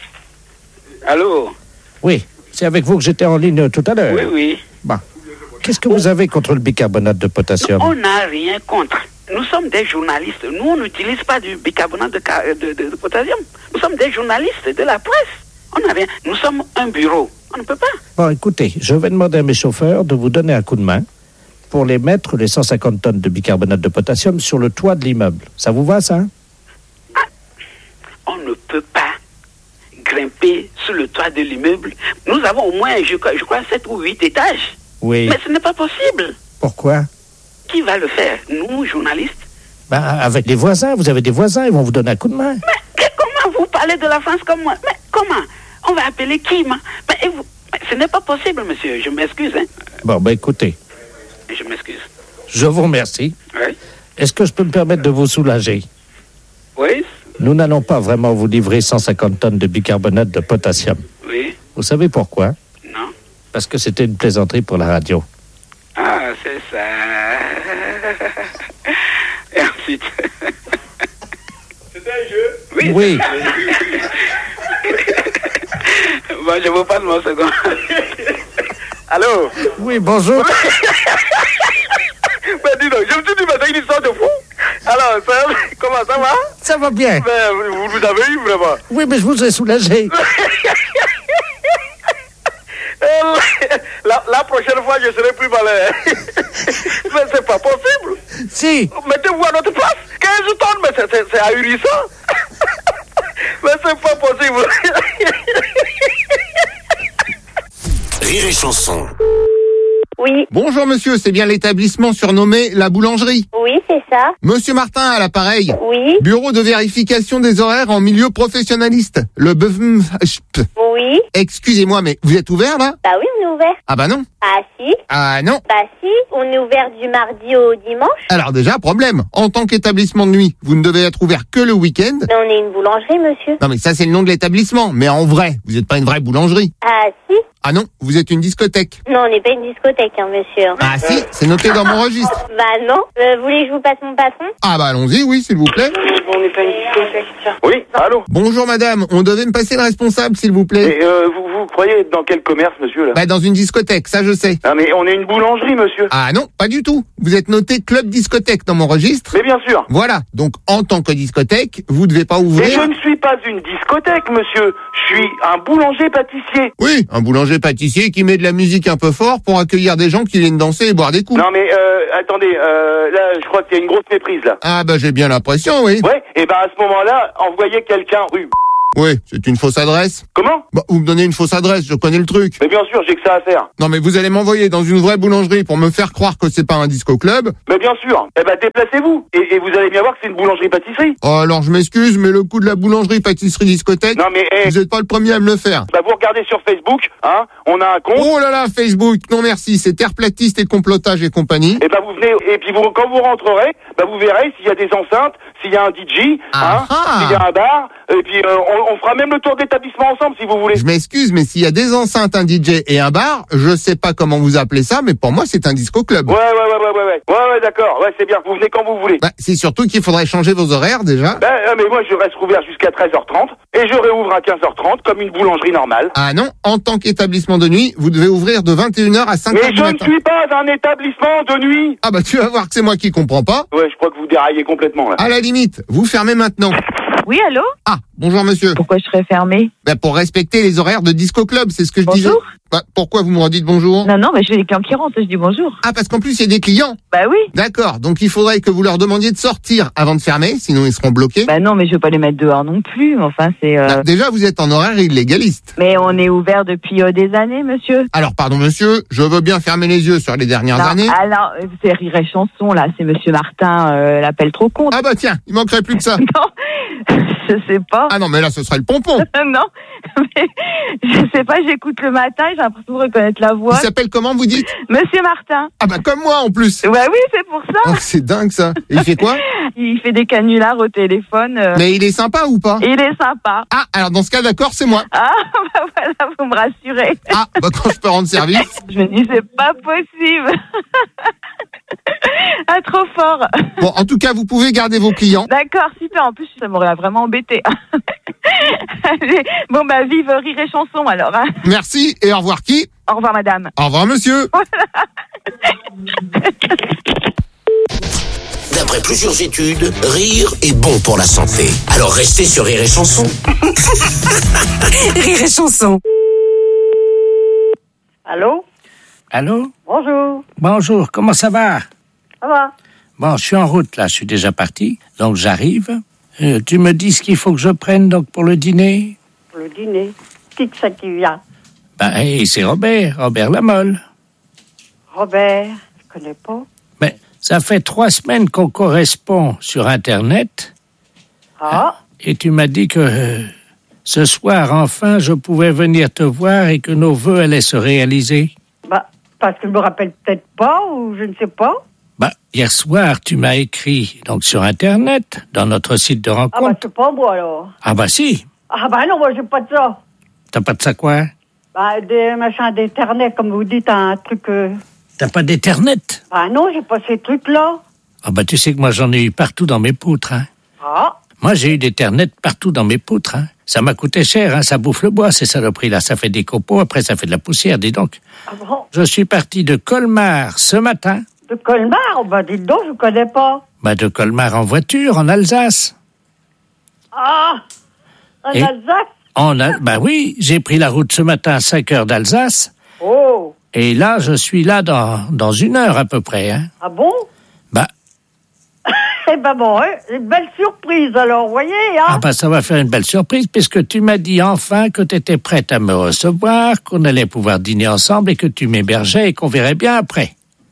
Speaker 14: Allô?
Speaker 1: Oui, c'est avec vous que j'étais en ligne tout à l'heure.
Speaker 14: Oui, oui.
Speaker 1: Bon. Qu'est-ce que vous avez contre le bicarbonate de potassium?
Speaker 14: On n'a rien contre. Nous sommes des journalistes. Nous, on n'utilise pas du bicarbonate de, de, de, de potassium. Nous sommes des journalistes de la presse. On n'a rien. Nous sommes un bureau. On ne peut pas.
Speaker 1: Bon, écoutez, je vais demander à mes chauffeurs de vous donner un coup de main pour les mettre, les cent cinquante tonnes de bicarbonate de potassium, sur le toit de l'immeuble. Ça vous va, ça?
Speaker 14: Ah, on ne peut pas grimper sur le toit de l'immeuble. Nous avons au moins, je, je crois, sept ou huit étages.
Speaker 1: Oui.
Speaker 14: Mais ce n'est pas possible.
Speaker 1: Pourquoi?
Speaker 14: Qui va le faire? Nous, journalistes?
Speaker 1: Ben, avec les voisins, vous avez des voisins, ils vont vous donner un coup de main.
Speaker 14: Mais comment vous parlez de la France comme moi? Mais comment? On va appeler qui? Mais, et vous? Mais ce n'est pas possible, monsieur. Je m'excuse. Hein?
Speaker 1: Bon, ben écoutez.
Speaker 14: Je m'excuse.
Speaker 1: Je vous remercie.
Speaker 14: Oui.
Speaker 1: Est-ce que je peux me permettre de vous soulager?
Speaker 14: Oui.
Speaker 1: Nous n'allons pas vraiment vous livrer cent cinquante tonnes de bicarbonate de potassium.
Speaker 14: Oui.
Speaker 1: Vous savez pourquoi?
Speaker 14: Non.
Speaker 1: Parce que c'était une plaisanterie pour la radio.
Speaker 14: Ah, c'est ça. Et ensuite...
Speaker 11: C'était un jeu?
Speaker 14: Oui.
Speaker 1: Oui.
Speaker 14: Bon, je vous passe mon second.
Speaker 11: Allô?
Speaker 1: Oui, bonjour.
Speaker 11: Mais dis donc, je me suis dit, mais c'est une histoire de fou. Alors, ça, comment ça va?
Speaker 1: Ça va bien.
Speaker 11: Mais vous, vous avez eu vraiment?
Speaker 1: Oui, mais je vous ai soulagé.
Speaker 11: La, la prochaine fois, je serai plus malin. Mais c'est pas possible.
Speaker 1: Si.
Speaker 11: Mettez-vous à notre place. quinze tonnes, mais c'est, c'est, c'est ahurissant. Mais c'est pas possible.
Speaker 3: Rire et chanson.
Speaker 15: Oui.
Speaker 5: Bonjour monsieur, c'est bien l'établissement surnommé La Boulangerie?
Speaker 15: Oui, c'est ça.
Speaker 5: Monsieur Martin à l'appareil.
Speaker 15: Oui.
Speaker 5: Bureau de vérification des horaires en milieu professionnaliste. Le B F M...
Speaker 15: Oui.
Speaker 5: Excusez-moi, mais vous êtes ouvert là?
Speaker 15: Bah oui, on est ouvert.
Speaker 5: Ah bah non.
Speaker 15: Ah si.
Speaker 5: Ah non.
Speaker 15: Bah si, on est ouvert du mardi au dimanche.
Speaker 5: Alors déjà, problème. En tant qu'établissement de nuit, vous ne devez être ouvert que le week-end.
Speaker 15: Mais on est une boulangerie, monsieur.
Speaker 5: Non mais ça c'est le nom de l'établissement. Mais en vrai, vous n'êtes pas une vraie boulangerie.
Speaker 15: Ah si.
Speaker 5: Ah non, vous êtes une discothèque.
Speaker 15: Non, on n'est pas une discothèque, hein, monsieur.
Speaker 5: Ah si, c'est noté dans mon registre.
Speaker 15: Bah non. Euh, vous voulez que je vous passe mon patron?
Speaker 5: Ah bah allons-y, oui, s'il vous plaît.
Speaker 15: On n'est pas une discothèque, tiens.
Speaker 11: Oui, allô?
Speaker 5: Bonjour madame, on devait me passer le responsable, s'il vous plaît.
Speaker 11: Et euh, vous, vous, croyez être dans quel commerce, monsieur, là?
Speaker 16: Bah, dans une discothèque, ça je sais.
Speaker 11: Ah, mais on est une boulangerie, monsieur.
Speaker 16: Ah non, pas du tout. Vous êtes noté club discothèque dans mon registre.
Speaker 11: Mais bien sûr.
Speaker 16: Voilà. Donc, en tant que discothèque, vous devez pas ouvrir.
Speaker 11: Mais je ne suis pas une discothèque, monsieur. Je suis un boulanger-pâtissier.
Speaker 16: Oui, un boulanger-pâtissier qui met de la musique un peu fort pour accueillir des gens qui viennent danser et boire des coups.
Speaker 11: Non, mais, euh, attendez, euh, là, je crois qu'il y a une grosse méprise, là.
Speaker 16: Ah, bah, j'ai bien l'impression, oui.
Speaker 11: Ouais, et ben, à ce moment-là, envoyez quelqu'un rue...
Speaker 16: Oui, c'est une fausse adresse.
Speaker 11: Comment?
Speaker 16: Bah, vous me donnez une fausse adresse, je connais le truc.
Speaker 11: Mais bien sûr, j'ai que ça à faire.
Speaker 16: Non, mais vous allez m'envoyer dans une vraie boulangerie pour me faire croire que c'est pas un disco club.
Speaker 11: Mais bien sûr. Eh ben, déplacez-vous. Et, et vous allez bien voir que c'est une boulangerie-pâtisserie.
Speaker 16: Oh, alors je m'excuse, mais le coup de la boulangerie, pâtisserie, discothèque.
Speaker 11: Non, mais, eh,
Speaker 16: vous êtes pas le premier à me le faire.
Speaker 11: Bah, vous regardez sur Facebook, hein. On a un compte.
Speaker 16: Oh là là, Facebook. Non, merci. C'est Terre platiste et complotage et compagnie.
Speaker 11: Et ben, vous venez, et puis vous, quand vous rentrerez, bah, vous verrez s'il y a des enceintes, s'il y a un D J, hein, s'il y a un bar, et puis, euh, on, on fera même le tour d'établissement ensemble, si vous voulez.
Speaker 16: Je m'excuse, mais s'il y a des enceintes, un D J et un bar, je sais pas comment vous appelez ça, mais pour moi, c'est un disco club.
Speaker 11: Ouais, ouais, ouais, ouais, ouais, ouais, ouais, ouais, d'accord, ouais, c'est bien. Vous venez quand vous voulez.
Speaker 16: Bah, c'est surtout qu'il faudrait changer vos horaires, déjà.
Speaker 11: Ben, euh, mais moi, je reste ouvert jusqu'à treize heures trente, et je réouvre à quinze heures trente, comme une boulangerie normale.
Speaker 16: Ah non, en tant qu'établissement de nuit, vous devez ouvrir de vingt et une heures à cinq heures
Speaker 11: Mais
Speaker 16: du
Speaker 11: je
Speaker 16: matin.
Speaker 11: ne suis pas un établissement de nuit.
Speaker 16: Ah bah, tu vas voir que c'est moi qui comprends pas.
Speaker 11: Ouais, je crois que vous déraillez complètement, là.
Speaker 16: À la limite, vous fermez maintenant.
Speaker 7: Oui, allô?
Speaker 16: Ah, bonjour monsieur.
Speaker 7: Pourquoi je serais fermée?
Speaker 16: Bah, pour respecter les horaires de disco club, c'est ce que je disais.
Speaker 7: Bonjour.
Speaker 16: Bah, pourquoi vous me redites bonjour?
Speaker 7: Non, non, mais je fais des clients qui rentrent, je dis bonjour.
Speaker 16: Ah, parce qu'en plus, il y a des clients.
Speaker 7: Bah oui.
Speaker 16: D'accord, donc il faudrait que vous leur demandiez de sortir avant de fermer, sinon ils seront bloqués.
Speaker 7: Bah non, mais je veux pas les mettre dehors non plus, enfin c'est... Euh...
Speaker 16: Bah, déjà, vous êtes en horaire illégaliste.
Speaker 7: Mais on est ouvert depuis euh, des années, monsieur.
Speaker 16: Alors, pardon monsieur, je veux bien fermer les yeux sur les dernières
Speaker 7: non,
Speaker 16: années.
Speaker 7: Ah non, c'est Rire et Chanson, là, c'est monsieur Martin, euh, l'appelle trop con.
Speaker 16: Ah bah tiens, il manquerait plus que ça.
Speaker 7: Non, je sais pas.
Speaker 16: Ah non, mais là, ce serait le pompon.
Speaker 7: Non, mais je sais pas, j'écoute le matin, j'ai l'impression de reconnaître la voix.
Speaker 16: Il s'appelle comment, vous dites?
Speaker 7: Monsieur Martin.
Speaker 16: Ah bah comme moi, en plus.
Speaker 7: Ouais, oui, c'est pour ça.
Speaker 16: Oh, c'est dingue, ça. Et il fait quoi?
Speaker 7: Il fait des canulars au téléphone. Euh...
Speaker 16: Mais il est sympa ou pas?
Speaker 7: Il est sympa.
Speaker 16: Ah, alors dans ce cas, d'accord, c'est moi.
Speaker 7: Ah, bah voilà, vous me rassurez.
Speaker 16: Ah, bah quand je peux rendre service.
Speaker 7: Je me dis, c'est pas possible. Ah, trop fort.
Speaker 16: Bon, en tout cas, vous pouvez garder vos clients.
Speaker 7: D'accord, super. En plus, ça m'aurait vraiment embêté. Allez. Bon, bah, vive Rire et Chanson, alors. Hein.
Speaker 16: Merci, et au revoir qui?
Speaker 7: Au revoir, madame.
Speaker 16: Au revoir, monsieur.
Speaker 3: D'après plusieurs études, rire est bon pour la santé. Alors restez sur Rire et Chanson.
Speaker 17: Rire et Chanson.
Speaker 1: Allô? Allô?
Speaker 18: Bonjour.
Speaker 1: Bonjour, comment ça va?
Speaker 18: Ça va?
Speaker 1: Bon, je suis en route, là, je suis déjà parti, donc j'arrive. Euh, tu me dis ce qu'il faut que je prenne, donc, pour le dîner?
Speaker 18: Pour le dîner? Qui que c'est qui vient?
Speaker 1: Ben, hey, c'est Robert, Robert Lamolle.
Speaker 18: Robert, je connais pas.
Speaker 1: Mais ça fait trois semaines qu'on correspond sur Internet.
Speaker 18: Ah?
Speaker 1: Et tu m'as dit que euh, ce soir, enfin, je pouvais venir te voir et que nos vœux allaient se réaliser.
Speaker 18: Bah, parce que je me rappelle peut-être pas, ou je ne sais pas.
Speaker 1: Bah, hier soir, tu m'as écrit, donc, sur Internet, dans notre site de rencontre.
Speaker 18: Ah bah, c'est pas moi, alors.
Speaker 1: Ah bah si.
Speaker 18: Ah bah non, moi, j'ai pas de ça.
Speaker 1: T'as pas de ça quoi?
Speaker 18: Bah, des machins d'internet, comme vous dites, un truc... Euh...
Speaker 1: T'as pas d'Ethernet?
Speaker 18: Bah non, j'ai pas ces trucs-là.
Speaker 1: Ah bah tu sais que moi j'en ai eu partout dans mes poutres, hein.
Speaker 18: Ah?
Speaker 1: Moi j'ai eu d'Ethernet partout dans mes poutres, hein. Ça m'a coûté cher, hein. Ça bouffe le bois, ces saloperies-là. Ça fait des copeaux, après ça fait de la poussière, dis donc.
Speaker 18: Ah bon?
Speaker 1: Je suis parti de Colmar ce matin.
Speaker 18: De Colmar? Bah dites donc, je connais pas.
Speaker 1: Bah de Colmar en voiture, en Alsace.
Speaker 18: Ah! En
Speaker 1: Et
Speaker 18: Alsace?
Speaker 1: On a, bah oui, j'ai pris la route ce matin à cinq heures d'Alsace.
Speaker 18: Oh!
Speaker 1: Et là, je suis là dans, dans une heure à peu près, hein.
Speaker 18: Ah bon?
Speaker 1: Bah.
Speaker 18: Eh ben bon, hein, une belle surprise alors, vous voyez, hein?
Speaker 1: Ah bah ça va faire une belle surprise, puisque tu m'as dit enfin que tu étais prête à me recevoir, qu'on allait pouvoir dîner ensemble et que tu m'hébergeais et qu'on verrait bien après.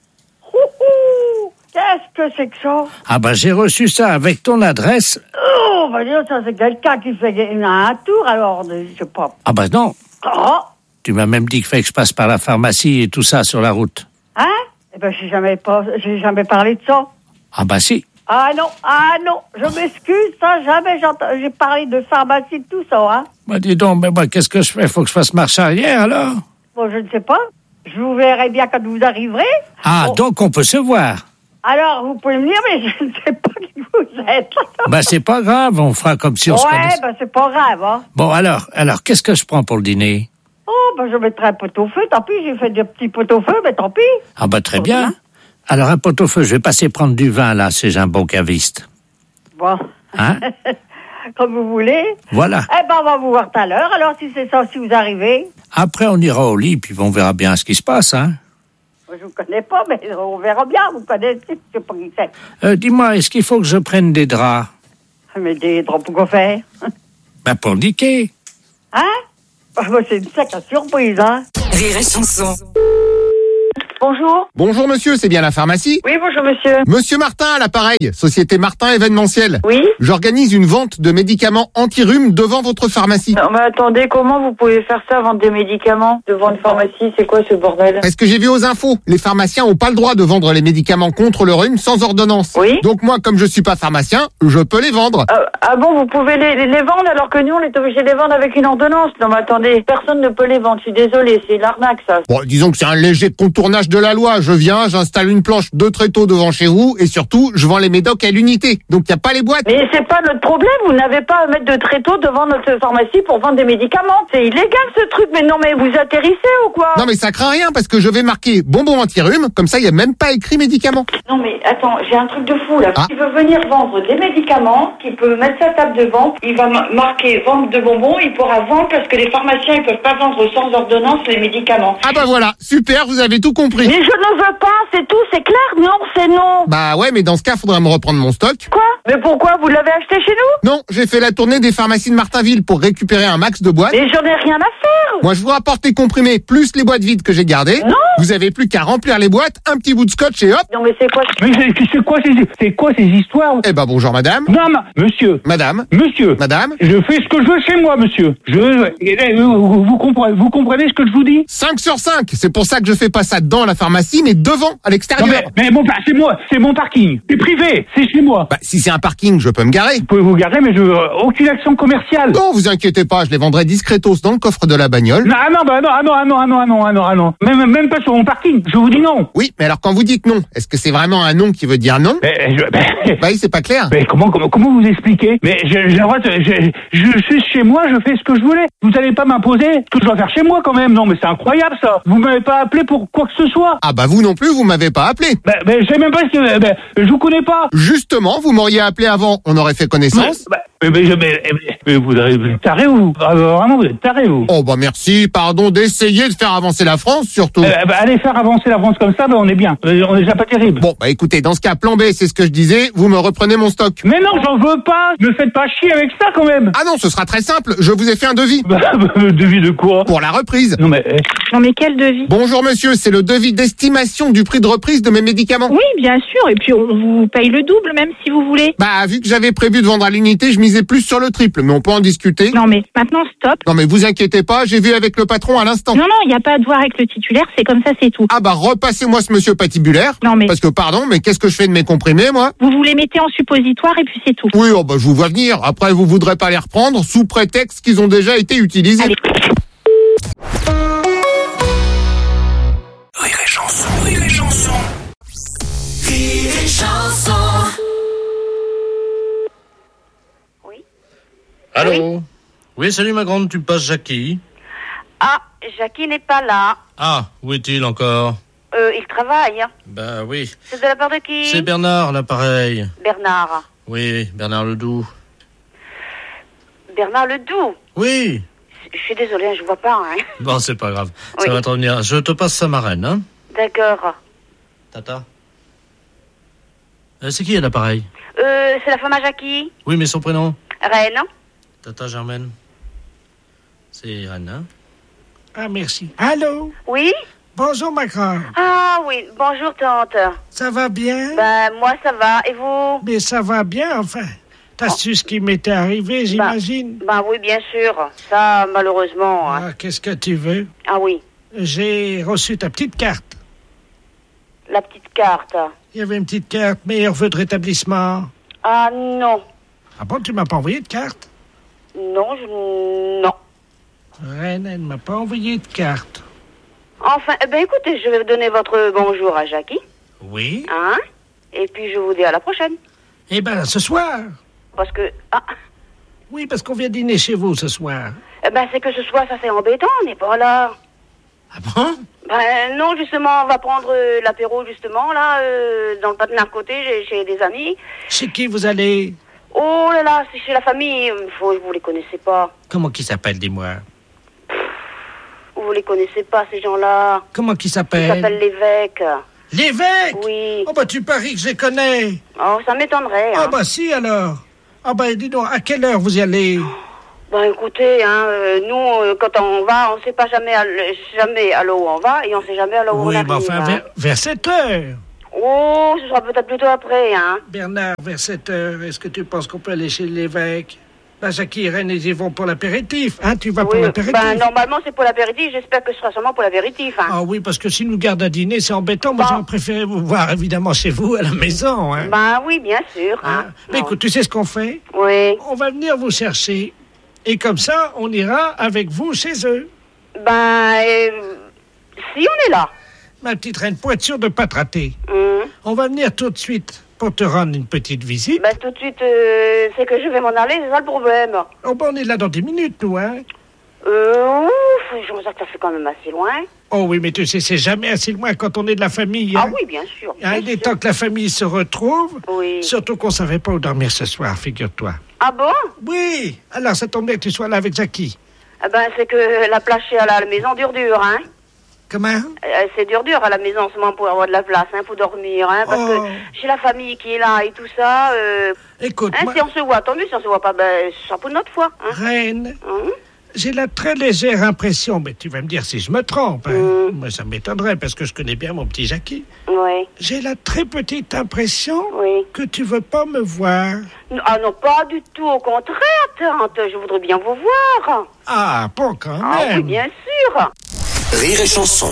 Speaker 18: Ouhou! Qu'est-ce que c'est que ça?
Speaker 1: Ah bah j'ai reçu ça avec ton adresse.
Speaker 18: Oh, bah dire, ça c'est quelqu'un qui fait un tour alors, je sais pas.
Speaker 1: Ah bah non.
Speaker 18: Ah!
Speaker 1: Tu m'as même dit qu'il fallait que je passe par la pharmacie et tout ça sur la route.
Speaker 18: Hein? Eh ben, j'ai jamais, pas, j'ai jamais parlé de ça.
Speaker 1: Ah bah si.
Speaker 18: Ah non, ah non, je m'excuse, ça, jamais j'ai, j'ai parlé de pharmacie, de tout ça, hein.
Speaker 1: Bah dis donc, mais moi, qu'est-ce que je fais? Faut que je fasse marche arrière, alors?
Speaker 18: Bon, je ne sais pas. Je vous verrai bien quand vous arriverez.
Speaker 1: Ah,
Speaker 18: bon.
Speaker 1: Donc on peut se voir.
Speaker 18: Alors, vous pouvez me dire, mais je ne sais pas qui vous êtes.
Speaker 1: Bah c'est pas grave, on fera comme si on
Speaker 18: ouais,
Speaker 1: se connaissait.
Speaker 18: bah c'est pas grave, hein.
Speaker 1: Bon, alors, alors, qu'est-ce que je prends pour le dîner?
Speaker 18: Oh, ben je mettrai un pot-au-feu, tant pis, j'ai fait des petits pot-au-feu, mais tant pis.
Speaker 1: Ah bah très bien. Alors un pot-au-feu, je vais passer prendre du vin là, c'est un bon caviste.
Speaker 18: Bon.
Speaker 1: Hein?
Speaker 18: Comme vous voulez.
Speaker 1: Voilà.
Speaker 18: Eh ben, on va vous voir tout à l'heure, alors si c'est ça, si vous arrivez.
Speaker 1: Après, on ira au lit, puis on verra bien ce qui se passe, hein.
Speaker 18: Je vous connais pas, mais on verra bien, vous connaissez, je sais pas qui c'est.
Speaker 1: Euh, dis-moi, est-ce qu'il faut que je prenne des draps?
Speaker 18: Mais des draps pour quoi faire?
Speaker 1: Ben pour niquer.
Speaker 18: Hein? Ah, ben, c'est une sacrée surprise, hein.
Speaker 17: Rire et chanson.
Speaker 18: Bonjour.
Speaker 16: Bonjour monsieur, c'est bien la pharmacie?
Speaker 18: Oui, bonjour monsieur.
Speaker 16: Monsieur Martin à l'appareil, Société Martin événementielle.
Speaker 18: Oui.
Speaker 16: J'organise une vente de médicaments anti-rhume devant votre pharmacie.
Speaker 19: Non mais attendez, comment vous pouvez faire ça, vendre des médicaments devant une pharmacie? C'est quoi ce bordel?
Speaker 16: Parce que j'ai vu aux infos, les pharmaciens ont pas le droit de vendre les médicaments contre le rhume sans ordonnance.
Speaker 19: Oui.
Speaker 16: Donc moi, comme je suis pas pharmacien, je peux les vendre.
Speaker 19: Euh, ah bon, vous pouvez les, les vendre alors que nous on est obligé de les vendre avec une ordonnance? Non mais attendez, personne ne peut les vendre, je suis désolée, c'est l'arnaque ça.
Speaker 16: Bon, disons que c'est un léger contournage de la loi. Je viens, j'installe une planche de tréteaux devant chez vous et surtout, je vends les médocs à l'unité. Donc il y a pas les boîtes.
Speaker 19: Mais c'est pas notre problème, vous n'avez pas à mettre de tréteaux devant notre pharmacie pour vendre des médicaments. C'est illégal ce truc, mais non mais vous atterrissez ou quoi?
Speaker 16: Non mais ça craint rien parce que je vais marquer bonbon anti-rhume, comme ça il y a même pas écrit médicaments.
Speaker 19: Non mais attends, j'ai un truc de fou là.
Speaker 16: Ah.
Speaker 19: Il veut venir vendre des médicaments, qui peut mettre sa table de vente, il va ma- marquer vente de bonbons, il pourra vendre parce que les pharmaciens ils peuvent pas vendre sans ordonnance les médicaments.
Speaker 16: Ah bah voilà, super, vous avez tout compris.
Speaker 19: Mais je ne veux pas, c'est tout, c'est clair, non, c'est non.
Speaker 16: Bah ouais, mais dans ce cas, faudra me reprendre mon stock.
Speaker 19: Quoi? Mais pourquoi? Vous l'avez acheté chez nous?
Speaker 16: Non, j'ai fait la tournée des pharmacies de Martinville pour récupérer un max de boîtes.
Speaker 19: Mais j'en ai rien à faire.
Speaker 16: Moi, je vous rapporte les comprimés plus les boîtes vides que j'ai gardées.
Speaker 19: Non.
Speaker 16: Vous avez plus qu'à remplir les boîtes, un petit bout de scotch et hop.
Speaker 19: Non mais c'est quoi?
Speaker 20: Mais c'est c'est quoi ces c'est quoi ces histoires?
Speaker 16: Eh ben bonjour madame.
Speaker 20: Non, ma- monsieur.
Speaker 16: Madame.
Speaker 20: Monsieur.
Speaker 16: Madame.
Speaker 20: Je fais ce que je veux chez moi, monsieur. Je eh, vous, vous comprenez vous comprenez ce que je vous dis?
Speaker 16: cinq sur cinq. C'est pour ça que je fais pas ça dans la pharmacie, mais devant, à l'extérieur.
Speaker 20: Non, mais, mais bon, bah, c'est moi, c'est mon parking. C'est privé, c'est chez moi.
Speaker 16: Bah, si c'est un parking, je peux me garer.
Speaker 20: Vous pouvez vous garer, mais je veux euh, aucune action commerciale.
Speaker 16: Non, vous inquiétez pas, je les vendrai discretos dans le coffre de la bagnole.
Speaker 20: Non, ah non, bah non, ah non, ah non, ah non, ah non, ah non, ah non. Même, même pas sur mon parking. Je vous dis non.
Speaker 16: Oui, mais alors quand vous dites non, est-ce que c'est vraiment un non qui veut dire non?
Speaker 20: Mais, je, mais,
Speaker 16: bah oui, c'est pas clair.
Speaker 20: Mais comment, comment, comment vous expliquer? Mais j'ai j'ai le droit de, je, je suis chez moi, je fais ce que je voulais. Vous allez pas m'imposer ce que je dois faire chez moi quand même. Non, mais c'est incroyable ça. Vous m'avez pas appelé pour quoi que ce soit.
Speaker 16: Ah bah vous non plus, vous m'avez pas appelé.
Speaker 20: Bah, bah je sais même pas ce que, bah, je vous connais pas.
Speaker 16: Justement, vous m'auriez appelé avant, on aurait fait connaissance.
Speaker 20: Bah, mais, mais, mais, mais, mais vous, vous êtes taré ou ah, vraiment vous êtes taré vous?
Speaker 16: Oh bah merci, pardon d'essayer de faire avancer la France surtout.
Speaker 20: Euh, bah, allez faire avancer la France comme ça, bah on est bien. Euh, on est déjà pas terrible.
Speaker 16: Bon bah écoutez, dans ce cas, plan B, c'est ce que je disais, vous me reprenez mon stock.
Speaker 20: Mais non, j'en veux pas. Me faites pas chier avec ça quand même.
Speaker 16: Ah non, ce sera très simple, je vous ai fait un devis.
Speaker 20: Bah, devis de quoi?
Speaker 16: Pour la reprise.
Speaker 20: Non mais. Euh...
Speaker 19: Non mais quel devis?
Speaker 16: Bonjour monsieur, c'est le devis d'estimation du prix de reprise de mes médicaments.
Speaker 19: Oui, bien sûr, et puis on vous paye le double même si vous voulez.
Speaker 16: Bah vu que j'avais prévu de vendre à l'unité, je misais plus sur le triple, mais on peut en discuter.
Speaker 19: Non mais maintenant stop.
Speaker 16: Non mais vous inquiétez pas, j'ai vu avec le patron à l'instant.
Speaker 19: Non non, il n'y a pas à devoir avec le titulaire, c'est comme ça, c'est tout.
Speaker 16: Ah bah repassez-moi ce monsieur patibulaire.
Speaker 19: Non mais.
Speaker 16: Parce que pardon, mais qu'est-ce que je fais de mes comprimés moi?
Speaker 19: Vous vous les mettez en suppositoire et puis c'est tout.
Speaker 16: Oui, oh bah je vous vois venir. Après vous voudrez pas les reprendre sous prétexte qu'ils ont déjà été utilisés.
Speaker 19: Allez.
Speaker 3: Rire et chanson, rire et chanson. Rire et chanson.
Speaker 1: Allô? Oui, oui salut ma grande, tu passes Jackie?
Speaker 2: Ah, Jackie n'est pas là.
Speaker 1: Ah, où est-il encore?
Speaker 2: Euh, il travaille.
Speaker 1: Ben oui.
Speaker 2: C'est de la part de qui?
Speaker 1: C'est Bernard, l'appareil.
Speaker 2: Bernard.
Speaker 1: Oui, Bernard Ledoux.
Speaker 2: Bernard Ledoux?
Speaker 1: Oui.
Speaker 2: Je suis désolée, je vois pas. Hein.
Speaker 1: Bon, c'est pas grave.
Speaker 2: Oui.
Speaker 1: Ça va te revenir. Je te passe sa marraine, hein?
Speaker 2: D'accord.
Speaker 1: Tata. Euh, c'est qui à l'appareil?
Speaker 2: Euh, c'est la femme à Jackie.
Speaker 1: Oui, mais son prénom?
Speaker 2: Reine.
Speaker 1: Tata Germaine. C'est Reine, hein?
Speaker 21: Ah, merci. Allô?
Speaker 2: Oui?
Speaker 21: Bonjour, ma grande.
Speaker 2: Ah oui, bonjour tante.
Speaker 21: Ça va bien?
Speaker 2: Ben, moi ça va, et vous?
Speaker 21: Mais ça va bien, enfin. T'as
Speaker 2: Oh.
Speaker 21: su ce qui m'était arrivé, j'imagine?
Speaker 2: Ben, ben oui, bien sûr. Ça, malheureusement. Hein.
Speaker 21: Ah, qu'est-ce que tu veux?
Speaker 2: Ah oui.
Speaker 21: J'ai reçu ta petite carte.
Speaker 2: La petite carte.
Speaker 21: Il y avait une petite carte, meilleur vœu de rétablissement.
Speaker 2: Ah non.
Speaker 21: Ah bon, tu m'as pas envoyé de carte?
Speaker 2: Non, je... Non.
Speaker 21: Reine, elle ne m'a pas envoyé de carte.
Speaker 2: Enfin, eh ben écoutez, je vais donner votre bonjour à Jackie.
Speaker 21: Oui?
Speaker 2: Hein? Et puis je vous dis à la prochaine.
Speaker 21: Eh ben, ce soir.
Speaker 2: Parce que... Ah,
Speaker 21: Oui, parce qu'on vient dîner chez vous ce soir.
Speaker 9: Eh ben, c'est que ce soir, ça c'est embêtant, on n'est pas là.
Speaker 21: Ah bon?
Speaker 9: Ben non, justement, on va prendre euh, l'apéro, justement, là, euh, dans le patin à côté, chez, chez des amis.
Speaker 21: Chez qui vous allez?
Speaker 9: Oh là là, c'est chez la famille, faut, vous les connaissez pas.
Speaker 21: Comment qui s'appelle, dis-moi?
Speaker 9: Vous les connaissez pas, ces gens-là.
Speaker 21: Comment qui
Speaker 9: Ils
Speaker 21: s'appelle?
Speaker 9: s'appellent l'évêque.
Speaker 21: L'évêque?
Speaker 9: Oui.
Speaker 21: Oh bah tu paries que je les connais.
Speaker 9: Oh, ça m'étonnerait, hein.
Speaker 21: Ah bah si alors. Ah bah dis donc, à quelle heure vous y allez?
Speaker 9: Ben écoutez, hein, euh, nous, euh, quand on va, on sait pas jamais à, l- jamais à l'eau où on va, et on sait jamais à l'eau où
Speaker 21: Oui,
Speaker 9: on
Speaker 21: mais
Speaker 9: arrive.
Speaker 21: enfin,
Speaker 9: hein.
Speaker 21: vers, vers sept heures.
Speaker 9: Oh, ce sera peut-être plutôt après, hein.
Speaker 21: Bernard, vers sept heures, est-ce que tu penses qu'on peut aller chez l'évêque? Bah, Jackie et Irène, ils y vont pour l'apéritif. Hein, tu vas pour
Speaker 9: Oui,
Speaker 21: l'apéritif?
Speaker 9: ben normalement c'est pour l'apéritif, j'espère que ce sera seulement pour l'apéritif, hein.
Speaker 21: Ah oui, parce que s'ils nous gardent à dîner, c'est embêtant. Moi, j'aurais préféré vous voir, évidemment, chez vous, à la maison. Hein.
Speaker 9: Ben oui, bien sûr, hein.
Speaker 21: Mais écoute, tu sais ce qu'on fait?
Speaker 9: Oui.
Speaker 21: On va venir vous chercher. Et comme ça, on ira avec vous chez eux.
Speaker 9: Ben, euh, si on est là.
Speaker 21: Ma petite reine, pour être sûr de ne pas te rater,
Speaker 9: Hum.
Speaker 21: on va venir tout de suite pour te rendre une petite visite.
Speaker 9: Ben tout de suite, euh, c'est que je vais m'en aller, c'est ça le problème.
Speaker 21: Oh ben, on est là dans dix minutes, nous, hein?
Speaker 9: Euh, ouf, je me sens que ça fait quand même assez loin.
Speaker 21: Oh oui, mais tu sais, c'est jamais assez loin quand on est de la famille.
Speaker 9: Ah
Speaker 21: Hein?
Speaker 9: oui, bien sûr.
Speaker 21: Il y a des temps que la famille se retrouve.
Speaker 9: Oui.
Speaker 21: Surtout qu'on savait pas où dormir ce soir, figure-toi.
Speaker 9: Ah bon?
Speaker 21: Oui. Alors, ça tombe bien que tu sois là avec Jackie.
Speaker 9: Eh ben, c'est que la place chez à la maison dure dur, hein.
Speaker 21: Comment?
Speaker 9: Euh, c'est dur dur à la maison en ce moment pour avoir de la place, hein, pour dormir, hein, parce
Speaker 21: Oh.
Speaker 9: que j'ai la famille qui est là et tout ça. Euh,
Speaker 21: Écoute,
Speaker 9: hein,
Speaker 21: moi-
Speaker 9: si on se voit, tant mieux. Si on se voit pas, ben, ce sera pour une autre fois. Hein.
Speaker 21: Reine,
Speaker 9: Hein?
Speaker 21: j'ai la très légère impression, mais tu vas me dire si je me trompe. Hein. Moi, ça m'étonnerait parce que je connais bien mon petit Jackie.
Speaker 9: Oui.
Speaker 21: J'ai la très petite impression
Speaker 9: Oui.
Speaker 21: que tu veux pas me voir.
Speaker 9: Ah non, pas du tout. Au contraire, tante. Je voudrais bien vous voir.
Speaker 21: Ah, pas quand
Speaker 9: Ah oui,
Speaker 21: même.
Speaker 9: bien sûr.
Speaker 3: Rire et chanson.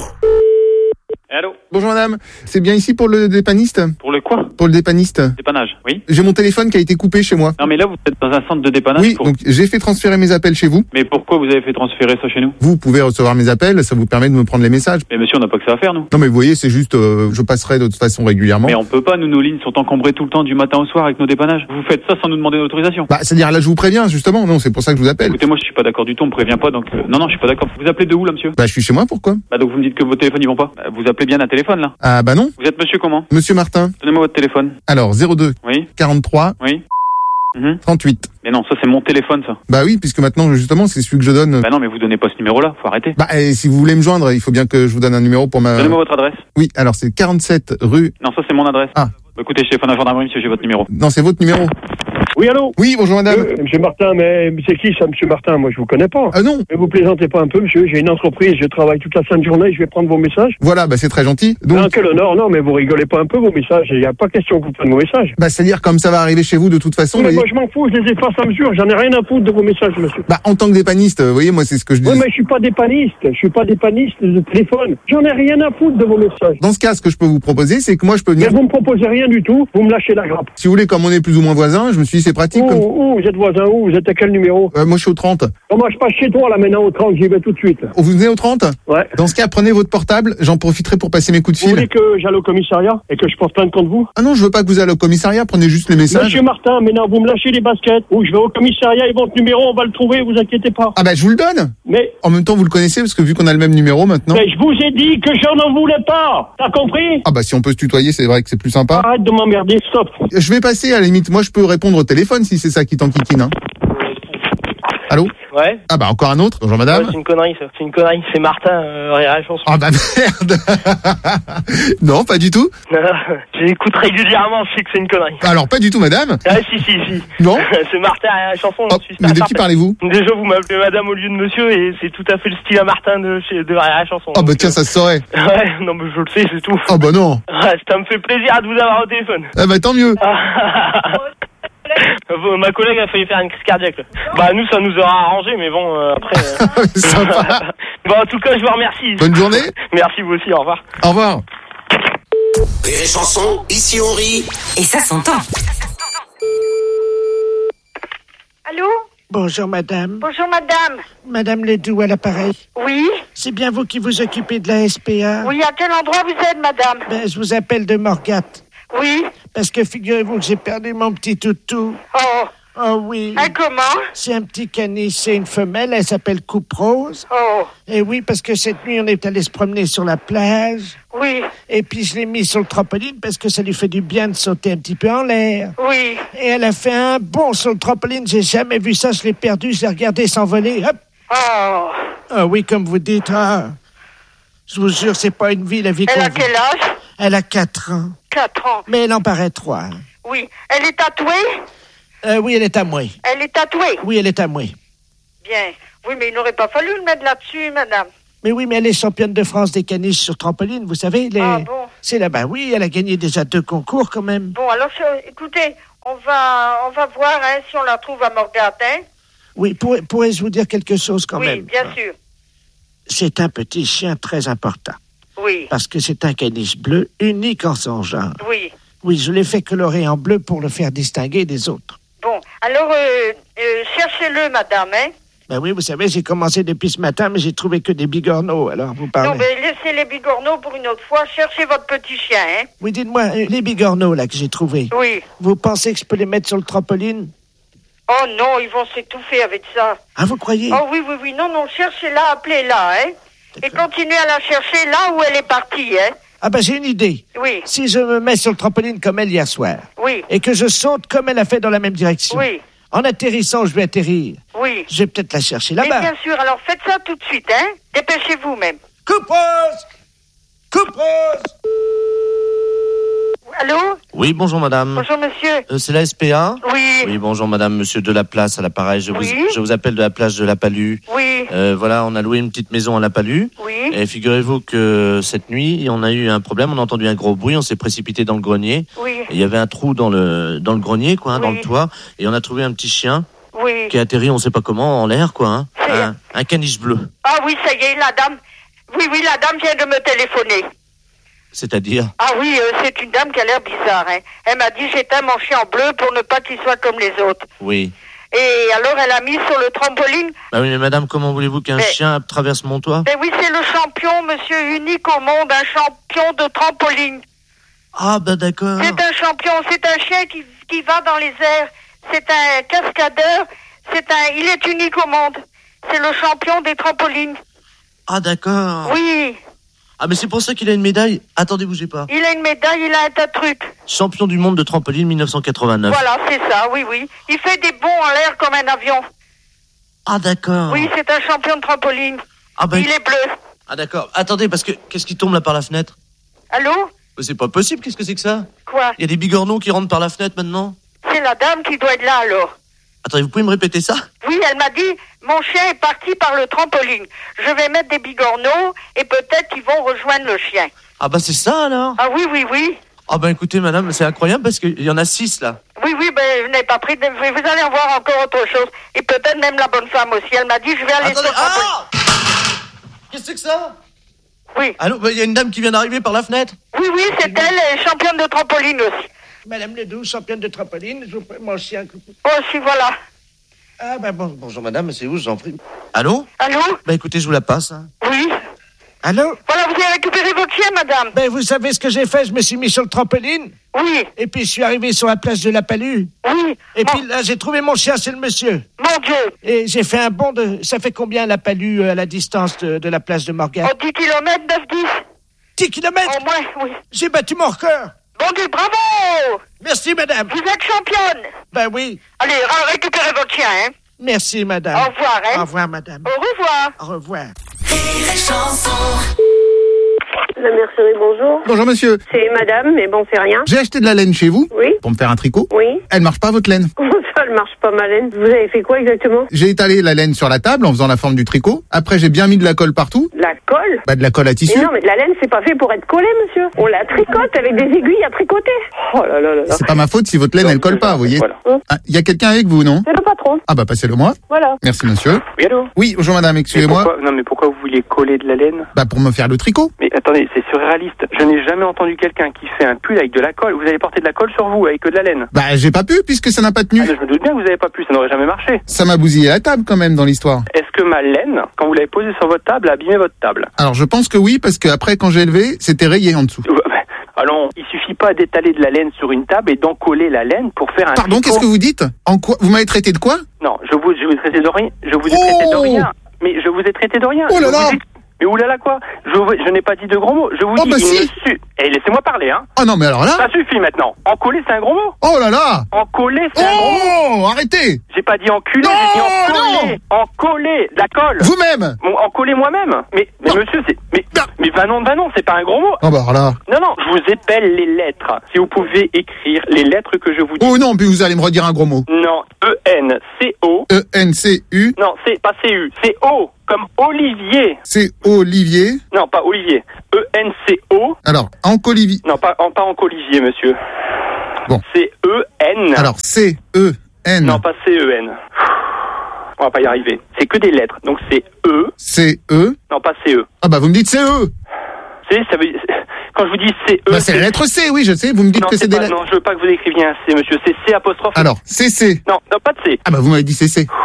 Speaker 17: Allô?
Speaker 5: Bonjour madame, c'est bien ici pour le dépanniste?
Speaker 17: Pour le quoi?
Speaker 5: Pour le dépanniste.
Speaker 17: Dépannage, oui.
Speaker 5: J'ai mon téléphone qui a été coupé chez moi.
Speaker 17: Non mais là vous êtes dans un centre de dépannage.
Speaker 5: Oui,
Speaker 17: pour-
Speaker 5: donc j'ai fait transférer mes appels chez vous.
Speaker 17: Mais pourquoi vous avez fait transférer ça chez nous?
Speaker 5: Vous pouvez recevoir mes appels, ça vous permet de me prendre les messages.
Speaker 17: Mais monsieur, on n'a pas que ça à faire, nous.
Speaker 5: Non mais vous voyez, c'est juste, euh, je passerai de toute façon régulièrement.
Speaker 17: Mais on peut pas, nous, nos lignes sont encombrées tout le temps du matin au soir avec nos dépannages. Vous faites ça sans nous demander d'autorisation.
Speaker 5: Bah, c'est-à-dire là je vous préviens justement, non, c'est pour ça que je vous appelle.
Speaker 17: Écoutez, moi je suis pas d'accord du tout, on me prévient pas, donc... euh, Non, non, je suis pas d'accord. Vous appelez de où, là, monsieur?
Speaker 5: Bah je suis chez moi, pourquoi?
Speaker 17: Bah donc vous me dites que vos téléphones ils vont pas. Bah, vous appelez bien un téléphone, là.
Speaker 5: Ah bah non.
Speaker 17: Vous êtes monsieur comment?
Speaker 5: Monsieur Martin.
Speaker 17: Donnez-moi votre téléphone.
Speaker 5: Alors, zéro deux
Speaker 17: Oui.
Speaker 5: quarante-trois
Speaker 17: Oui. Mhm.
Speaker 5: trente-huit.
Speaker 17: Mais non, ça c'est mon téléphone, ça.
Speaker 5: Bah oui, puisque maintenant justement c'est celui que je donne.
Speaker 17: Bah non, mais vous donnez pas ce numéro-là, faut arrêter.
Speaker 5: Bah et si vous voulez me joindre, il faut bien que je vous donne un numéro pour ma...
Speaker 17: Donnez-moi votre adresse.
Speaker 5: Oui, alors c'est quarante-sept rue...
Speaker 17: Non, ça c'est mon adresse.
Speaker 5: Ah.
Speaker 17: Bah, écoutez, je téléphone à la gendarmerie, monsieur, j'ai votre numéro.
Speaker 5: Non, c'est votre numéro.
Speaker 6: Oui, allô?
Speaker 5: Oui, bonjour madame.
Speaker 6: Euh, monsieur Martin, mais c'est qui ça, monsieur Martin? Moi, je vous connais pas.
Speaker 5: Ah non.
Speaker 6: Mais vous plaisantez pas un peu, monsieur. J'ai une entreprise, je travaille toute la sainte journée, je vais prendre vos messages.
Speaker 5: Voilà, bah c'est très gentil. Donc...
Speaker 6: Non, quel honneur, non, mais vous rigolez pas un peu, vos messages. Il n'y a pas question que vous preniez vos messages.
Speaker 5: Bah c'est-à-dire comme ça va arriver chez vous de toute façon.
Speaker 6: Mais
Speaker 5: vous
Speaker 6: moi,
Speaker 5: voyez.
Speaker 6: je m'en fous, je les efface à mesure. J'en ai rien à foutre de vos messages, monsieur.
Speaker 5: Bah en tant que dépanniste, vous voyez, moi c'est ce que je dis.
Speaker 6: Oui, mais je suis pas dépanniste. Je suis pas dépanniste de téléphone. J'en ai rien à foutre de vos messages.
Speaker 5: Dans ce cas, ce que je peux vous proposer, c'est que moi je peux venir...
Speaker 6: Mais vous me proposez rien du tout. Vous me lâchez la grappe.
Speaker 5: Si vous voulez, comme on est plus ou moins voisins, je me suis dit c'est pratique.
Speaker 6: Où,
Speaker 5: Comme...
Speaker 6: où, vous êtes voisin où? Vous êtes à quel numéro?
Speaker 5: Euh, moi je suis au trente.
Speaker 6: Oh, moi, je passe chez toi, là, maintenant, au trente. J'y vais tout de suite.
Speaker 5: Oh, vous venez au trente?
Speaker 6: Ouais.
Speaker 5: Dans ce cas, prenez votre portable, j'en profiterai pour passer mes coups de
Speaker 6: Vous
Speaker 5: fil.
Speaker 6: voulez que j'aille au commissariat et que je porte plainte contre vous?
Speaker 5: Ah non, je veux pas que vous allez au commissariat, prenez juste les messages.
Speaker 6: Monsieur Martin, maintenant, vous me lâchez les baskets, ou je vais au commissariat et votre numéro, on va le trouver, vous inquiétez pas.
Speaker 5: Ah bah je vous le donne.
Speaker 6: Mais...
Speaker 5: En même temps, vous le connaissez, parce que vu qu'on a le même numéro maintenant...
Speaker 6: Mais je vous ai dit que j'en en voulais pas. T'as compris?
Speaker 5: Ah bah si on peut se tutoyer, c'est vrai que c'est plus sympa.
Speaker 6: Arrête de m'emmerder, stop.
Speaker 5: Je vais passer, à la limite, moi je peux répondre au téléphone si c'est ça qui t'enquiquine. Hein. Allô?
Speaker 22: Ouais.
Speaker 5: Ah bah encore un autre. Bonjour madame.
Speaker 22: Ouais, c'est une connerie, ça. C'est une connerie. C'est Martin, euh, Rire et Chanson.
Speaker 5: Ah bah merde. Non, pas du tout.
Speaker 22: Non, non, j'écoute régulièrement, je sais que c'est une connerie.
Speaker 5: Alors pas du tout madame.
Speaker 22: Ah si, si, si.
Speaker 5: Non.
Speaker 22: C'est Martin, Rire et Chanson.
Speaker 5: Oh, mais de qui parlez-vous?
Speaker 22: Déjà, vous m'appelez madame au lieu de monsieur, et c'est tout à fait le style à Martin de, chez, de Rire et Chanson.
Speaker 5: Ah bah tiens, ça se saurait.
Speaker 22: Ouais, non mais je le sais, c'est tout.
Speaker 5: Ah bah non.
Speaker 22: Ouais, ça me fait plaisir de vous avoir au téléphone.
Speaker 5: Ah bah tant mieux.
Speaker 22: Ma collègue a failli faire une crise cardiaque. Là. Bah nous ça nous aura arrangé, mais bon euh, après. Euh...
Speaker 5: Sympa.
Speaker 22: Bon en tout cas je vous remercie.
Speaker 5: Bonne journée.
Speaker 22: Merci vous aussi, au revoir.
Speaker 5: Au revoir.
Speaker 3: Rire et chanson, ici on rit.
Speaker 23: Et ça s'entend.
Speaker 2: Allô?
Speaker 21: Bonjour madame.
Speaker 2: Bonjour madame.
Speaker 21: Madame Ledoux à l'appareil.
Speaker 2: Oui?
Speaker 21: C'est bien vous qui vous occupez de la S P A?
Speaker 2: Oui, à quel endroit vous êtes, madame?
Speaker 21: Ben, je vous appelle de Morgat.
Speaker 2: Oui?
Speaker 21: Parce que figurez-vous que j'ai perdu mon petit toutou.
Speaker 2: Oh,
Speaker 21: Oh oui.
Speaker 2: Ah, comment?
Speaker 21: C'est un petit caniche, c'est une femelle, elle s'appelle Coupe Rose.
Speaker 2: Oh.
Speaker 21: Et oui, parce que cette nuit, on est allé se promener sur la plage.
Speaker 2: Oui.
Speaker 21: Et puis, je l'ai mis sur le trampoline parce que ça lui fait du bien de sauter un petit peu en l'air.
Speaker 2: Oui.
Speaker 21: Et elle a fait un bond sur le trampoline, j'ai jamais vu ça, je l'ai perdu, je l'ai regardé s'envoler, hop.
Speaker 2: Oh.
Speaker 21: Ah oui, comme vous dites, ah. Je vous jure, c'est pas une vie, la vie qu'on
Speaker 2: Elle a
Speaker 21: vit.
Speaker 2: quel âge?
Speaker 21: Elle a quatre ans.
Speaker 2: Quatre ans.
Speaker 21: Mais elle en paraît trois.
Speaker 2: Oui. Elle est tatouée?
Speaker 21: Euh, oui, elle est à moi.
Speaker 2: Elle est tatouée?
Speaker 21: Oui, elle est à moi.
Speaker 2: Bien. Oui, mais il n'aurait pas fallu le mettre là-dessus, madame.
Speaker 21: Mais oui, mais elle est championne de France des caniches sur trampoline, vous savez. Les...
Speaker 2: Ah bon?
Speaker 21: C'est là-bas, oui, elle a gagné déjà deux concours quand même.
Speaker 2: Bon, alors, je- écoutez, on va, on va voir hein, si on la trouve à Morgatin.
Speaker 21: Oui, pour- pourrais-je vous dire quelque chose quand
Speaker 2: Oui,
Speaker 21: même?
Speaker 2: bien sûr.
Speaker 21: C'est un petit chien très important.
Speaker 2: Oui.
Speaker 21: Parce que c'est un caniche bleu, unique en son genre.
Speaker 2: Oui.
Speaker 21: Oui, je l'ai fait colorer en bleu pour le faire distinguer des autres.
Speaker 2: Bon, alors, euh, euh, cherchez-le, madame, hein.
Speaker 21: Ben oui, vous savez, j'ai commencé depuis ce matin, mais j'ai trouvé que des bigorneaux, alors vous parlez.
Speaker 2: Non, mais laissez les bigorneaux pour une autre fois. Cherchez votre petit chien, hein.
Speaker 21: Oui, dites-moi, euh, les bigorneaux, là, que j'ai trouvés.
Speaker 2: Oui.
Speaker 21: Vous pensez que je peux les mettre sur le trampoline?
Speaker 2: Oh non, ils vont s'étouffer avec ça.
Speaker 21: Ah, vous croyez?
Speaker 2: Oh oui, oui, oui. Non, non, cherchez-la, appelez-la, hein. Et continuez à la chercher là où elle est partie, hein.
Speaker 21: Ah ben, j'ai une idée.
Speaker 2: Oui.
Speaker 21: Si je me mets sur le trampoline comme elle hier soir,
Speaker 2: Oui.
Speaker 21: et que je saute comme elle a fait dans la même direction,
Speaker 2: Oui.
Speaker 21: en atterrissant, je vais atterrir.
Speaker 2: Oui.
Speaker 21: Je vais peut-être la chercher
Speaker 2: Mais
Speaker 21: là-bas.
Speaker 2: bien sûr, alors faites ça tout de suite, hein. Dépêchez-vous même.
Speaker 21: Coupe rose! Coupe rose!
Speaker 2: Allô?
Speaker 4: Oui, bonjour madame.
Speaker 2: Bonjour, monsieur.
Speaker 4: Euh, c'est la S P A?
Speaker 2: Oui.
Speaker 4: Oui, bonjour madame, monsieur de la Place à l'appareil. Je,
Speaker 2: Oui.
Speaker 4: vous, je vous appelle de la plage de la Palue.
Speaker 2: Oui.
Speaker 4: Euh, voilà, on a loué une petite maison à la Palue.
Speaker 2: Oui.
Speaker 4: Et figurez-vous que cette nuit, on a eu un problème, on a entendu un gros bruit, on s'est précipité dans le grenier.
Speaker 2: Oui.
Speaker 4: Et il y avait un trou dans le, dans le grenier, quoi, hein, dans
Speaker 2: Oui.
Speaker 4: le toit. Et on a trouvé un petit chien
Speaker 2: Oui.
Speaker 4: qui a atterri, on sait pas comment, en l'air, quoi. Hein. Un, un caniche bleu.
Speaker 2: Ah oui, ça y est, la dame. Oui, oui, la dame vient de me téléphoner.
Speaker 4: C'est-à-dire?
Speaker 2: Ah oui, euh, c'est une dame qui a l'air bizarre, hein. Elle m'a dit j'éteins mon chien en bleu pour ne pas qu'il soit comme les autres.
Speaker 4: Oui.
Speaker 2: Et alors elle a mis sur le trampoline.
Speaker 4: Bah oui, mais madame, comment voulez-vous qu'un
Speaker 2: Mais-
Speaker 4: chien traverse mon toit?
Speaker 2: Ben oui, c'est le champion, monsieur, unique au monde, un champion de trampoline.
Speaker 4: Ah, bah d'accord.
Speaker 2: C'est un champion, c'est un chien qui, qui va dans les airs. C'est un cascadeur, c'est un, il est unique au monde. C'est le champion des trampolines.
Speaker 4: Ah, d'accord.
Speaker 2: Oui,
Speaker 4: Ah, mais c'est pour ça qu'il a une médaille. Attendez, bougez pas.
Speaker 2: il a une médaille, il a un tas de trucs.
Speaker 4: Champion du monde de trampoline mille neuf cent quatre-vingt-neuf.
Speaker 2: Voilà, c'est ça, oui, oui. Il fait des bonds en l'air comme un avion.
Speaker 4: Ah, d'accord.
Speaker 2: Oui, c'est un champion de trampoline.
Speaker 4: Ah, ben-
Speaker 2: Il est bleu.
Speaker 4: Ah, d'accord. Attendez, parce que qu'est-ce qui tombe là par la fenêtre?
Speaker 2: Allô?
Speaker 4: Mais c'est pas possible, qu'est-ce que c'est que ça?
Speaker 2: Quoi?
Speaker 4: Il y a des bigorneaux qui rentrent par la fenêtre maintenant?
Speaker 2: C'est la dame qui doit être là alors.
Speaker 4: Attendez, vous pouvez me répéter ça?
Speaker 2: Oui, elle m'a dit, mon chien est parti par le trampoline. Je vais mettre des bigorneaux et peut-être qu'ils vont rejoindre le chien.
Speaker 4: Ah, bah c'est ça alors?
Speaker 2: Ah oui, oui, oui.
Speaker 4: Ah, bah écoutez, madame, c'est incroyable parce qu'il y en a six là.
Speaker 2: Oui, oui, ben, je n'ai pas pris de... Vous allez en voir encore autre chose. Et peut-être même la bonne femme aussi. Elle m'a dit, je vais aller
Speaker 4: Attendez,
Speaker 2: sur le trampoline.
Speaker 4: ah Qu'est-ce que c'est que ça?
Speaker 2: Oui.
Speaker 4: Allô, bah, il y a une dame qui vient d'arriver par la fenêtre.
Speaker 2: Oui, oui, c'est elle, elle est championne de trampoline aussi.
Speaker 21: Madame Ledoux, championne de trampoline, je vous prends mon chien.
Speaker 2: Oh, si, voilà.
Speaker 21: Ah, ben bon,
Speaker 4: Bonjour madame, c'est où, je vous en prie? Allô?
Speaker 2: Allô?
Speaker 4: Bah écoutez, je vous la passe. Hein.
Speaker 2: Oui.
Speaker 21: Allô?
Speaker 2: Voilà, vous avez récupéré votre chien, madame.
Speaker 21: Ben, vous savez ce que j'ai fait? Je me suis mis sur le trampoline.
Speaker 2: Oui.
Speaker 21: Et puis, je suis arrivé sur la place de la Palue.
Speaker 2: Oui.
Speaker 21: Et puis là, j'ai trouvé mon chien, c'est le monsieur.
Speaker 2: Mon Dieu.
Speaker 21: Et j'ai fait un bond de... Ça fait combien la Palue euh, à la distance de, de la place de Morgan?
Speaker 2: Oh, dix kilomètres, neuf dix.
Speaker 21: dix kilomètres?
Speaker 2: Au moins, oui.
Speaker 21: J'ai battu mon record.
Speaker 2: Bon Dieu, bravo.
Speaker 21: Merci, madame.
Speaker 2: Vous êtes championne.
Speaker 21: Ben oui.
Speaker 2: Allez, ra- récupérez votre chien, hein.
Speaker 21: Merci, madame.
Speaker 2: Au revoir, hein.
Speaker 21: Au revoir, madame.
Speaker 2: Au revoir.
Speaker 21: Au revoir.
Speaker 8: La mercerie, bonjour.
Speaker 5: Bonjour monsieur.
Speaker 8: C'est madame, mais bon, c'est rien.
Speaker 5: J'ai acheté de la laine chez vous.
Speaker 8: Oui.
Speaker 5: Pour me faire un tricot.
Speaker 8: Oui.
Speaker 5: Elle marche pas votre laine.
Speaker 8: Comment ça, elle marche pas, ma laine? Vous avez fait quoi exactement?
Speaker 5: J'ai étalé la laine sur la table en faisant la forme du tricot. Après j'ai bien mis de la colle partout.
Speaker 8: La colle?
Speaker 5: Bah de la colle à tissu.
Speaker 8: Mais non, mais de la laine, c'est pas fait pour être collé, monsieur. On la tricote avec des aiguilles à tricoter. Oh là là là là.
Speaker 5: C'est pas ma faute si votre laine elle colle pas, vous voyez.
Speaker 8: Voilà.
Speaker 5: Ah, y a quelqu'un avec vous, non?
Speaker 8: C'est le patron.
Speaker 5: Ah bah passez-le moi.
Speaker 8: Voilà.
Speaker 5: Merci monsieur.
Speaker 17: Oui, allô?
Speaker 5: Oui, bonjour madame,
Speaker 17: Mais
Speaker 5: excusez-moi.
Speaker 17: pourquoi- Non, mais pourquoi vous vouliez coller de la laine?
Speaker 5: Bah pour me faire le tricot.
Speaker 17: Mais attendez, c'est surréaliste. Je n'ai jamais entendu quelqu'un qui fait un pull avec de la colle. Vous allez porter de la colle sur vous avec que de la laine.
Speaker 5: Bah j'ai pas pu puisque ça n'a pas tenu.
Speaker 17: Ah, mais je me doute bien que vous n'avez pas pu, ça n'aurait jamais marché.
Speaker 5: Ça m'a bousillé la table quand même dans l'histoire.
Speaker 17: Est-ce que ma laine, quand vous l'avez posée sur votre table, a abîmé votre table?
Speaker 5: Alors je pense que oui parce que après quand j'ai levé, c'était rayé en dessous.
Speaker 17: Ouais, mais Allons, il suffit pas d'étaler de la laine sur une table et d'encoller la laine pour faire un
Speaker 5: Pardon,
Speaker 17: tricot.
Speaker 5: qu'est-ce que vous dites? En quoi? Vous m'avez traité de quoi?
Speaker 17: Non, je vous, je vous ai traité de rien. Je vous ai
Speaker 5: Oh
Speaker 17: traité de rien. Mais je vous ai traité de rien.
Speaker 5: Oh là
Speaker 17: Je
Speaker 5: là
Speaker 17: vous ai- Mais oulala quoi? Je, vous- je n'ai pas dit de gros mots. Je vous
Speaker 5: Oh
Speaker 17: dis,
Speaker 5: bah
Speaker 17: il
Speaker 5: si.
Speaker 17: ne su... Eh, laissez-moi parler, hein.
Speaker 5: Ah non, mais alors là...
Speaker 17: Ça suffit maintenant. Encoller, c'est un gros mot.
Speaker 5: Oh là là!
Speaker 17: Encoller, c'est un gros mot.
Speaker 5: Oh, arrêtez!
Speaker 17: J'ai pas dit enculer,
Speaker 5: Non,
Speaker 17: j'ai dit encoller. Encoller, de la colle.
Speaker 5: Vous-même!
Speaker 17: Bon, encoller moi-même. Mais, mais monsieur, c'est... Mais, mais va non, va non, c'est pas un gros mot.
Speaker 5: Oh bah alors là...
Speaker 17: Non, non, je vous épelle les lettres. Si vous pouvez écrire les lettres que je vous dis.
Speaker 5: Oh non, puis vous allez me redire un gros mot.
Speaker 17: Non, E N C O.
Speaker 5: E N C U.
Speaker 17: Non, c'est pas C U, c'est O, comme Olivier.
Speaker 5: C'est Olivier.
Speaker 17: Non, pas Olivier. E N C O.
Speaker 5: Alors, Anc-Olivier.
Speaker 17: Non, pas, en, pas Anc-Olivier, monsieur.
Speaker 5: Bon.
Speaker 17: C'est E N.
Speaker 5: Alors, C E N.
Speaker 17: Non, pas C E N. On va pas y arriver. C'est que des lettres. Donc c'est E.
Speaker 5: C E.
Speaker 17: Non, pas C E.
Speaker 5: Ah bah vous me dites C E.
Speaker 17: C'est, ça veut, quand je vous dis C E.
Speaker 5: Bah c'est la lettre C, oui, je sais. Vous me dites
Speaker 17: non,
Speaker 5: que c'est
Speaker 17: pas,
Speaker 5: des lettres.
Speaker 17: Non, je veux pas que vous écriviez un C, monsieur. C'est C apostrophe.
Speaker 5: Alors, C C.
Speaker 17: Non, non, pas de C.
Speaker 5: Ah bah vous m'avez dit C C.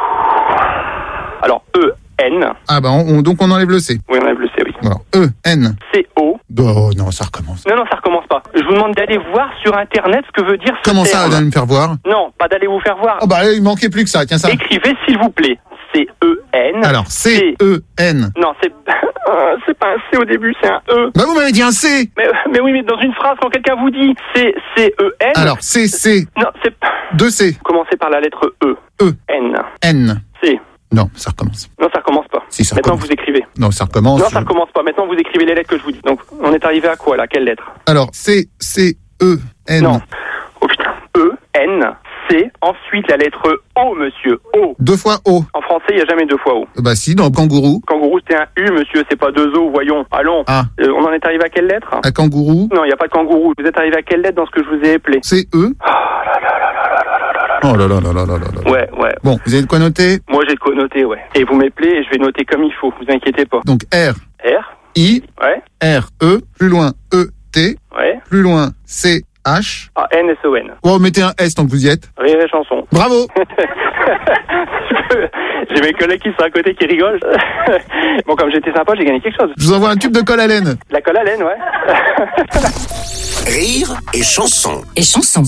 Speaker 17: Alors, E N.
Speaker 5: Ah bah on, on- donc on enlève le C.
Speaker 17: Oui, on enlève le C, oui.
Speaker 5: Alors, E N.
Speaker 17: C O.
Speaker 5: Oh non, ça recommence.
Speaker 17: Non, non, ça recommence pas. Je vous demande d'aller voir sur Internet ce que veut dire ce
Speaker 5: Comment ça,
Speaker 17: terme.
Speaker 5: d'aller me faire voir?
Speaker 17: Non, pas d'aller vous faire voir.
Speaker 5: Oh bah il manquait plus que ça, tiens ça.
Speaker 17: Écrivez, s'il vous plaît. C E N.
Speaker 5: Alors, C E N.
Speaker 17: Non, c'est c'est pas un C au début, c'est un E.
Speaker 5: Bah vous m'avez dit un C.
Speaker 17: Mais, mais oui, mais dans une phrase, quand quelqu'un vous dit C C E N.
Speaker 5: Alors, C C.
Speaker 17: Non, c'est
Speaker 5: Deux C.
Speaker 17: Commencez par la lettre E.
Speaker 5: E.
Speaker 17: N.
Speaker 5: N.
Speaker 17: C.
Speaker 5: Non, ça recommence.
Speaker 17: Non, ça recommence pas.
Speaker 5: Si, ça
Speaker 17: Maintenant,
Speaker 5: recommence.
Speaker 17: vous écrivez.
Speaker 5: Non, ça recommence.
Speaker 17: Non, ça recommence pas. Maintenant, vous écrivez les lettres que je vous dis. Donc, on est arrivé à quoi, là? Quelle lettre?
Speaker 5: Alors, C C E N.
Speaker 17: Non. Oh putain. E, N, C, ensuite la lettre O, monsieur. O.
Speaker 5: Deux fois O.
Speaker 17: En français, il n'y a jamais deux fois O.
Speaker 5: Bah si, dans kangourou.
Speaker 17: Kangourou, c'était un U, monsieur, c'est pas deux O, voyons. Allons.
Speaker 5: Ah.
Speaker 17: Euh, on en est arrivé à quelle lettre?
Speaker 5: Un kangourou.
Speaker 17: Non, il n'y a pas de kangourou. Vous êtes arrivé à quelle lettre dans ce que je vous ai appelé?
Speaker 5: C E. Oh là là là là là là là.
Speaker 17: Ouais, ouais.
Speaker 5: Bon, vous avez de quoi noter?
Speaker 17: Moi, j'ai de quoi noter, ouais. Et vous m'appelez et je vais noter comme il faut, vous inquiétez pas.
Speaker 5: Donc R.
Speaker 17: R.
Speaker 5: I.
Speaker 17: Ouais.
Speaker 5: R E. Plus loin E T.
Speaker 17: Ouais.
Speaker 5: Plus loin C H.
Speaker 17: Ah, N S O N.
Speaker 5: Oh, mettez un S tant que vous y êtes.
Speaker 17: Rire et chanson.
Speaker 5: Bravo.
Speaker 17: J'ai mes collègues qui sont à côté qui rigolent. Bon, comme j'étais sympa, j'ai gagné quelque chose.
Speaker 5: Je vous envoie un tube de colle à laine.
Speaker 17: La colle à laine, ouais.
Speaker 3: Rire et chanson.
Speaker 10: Et chanson.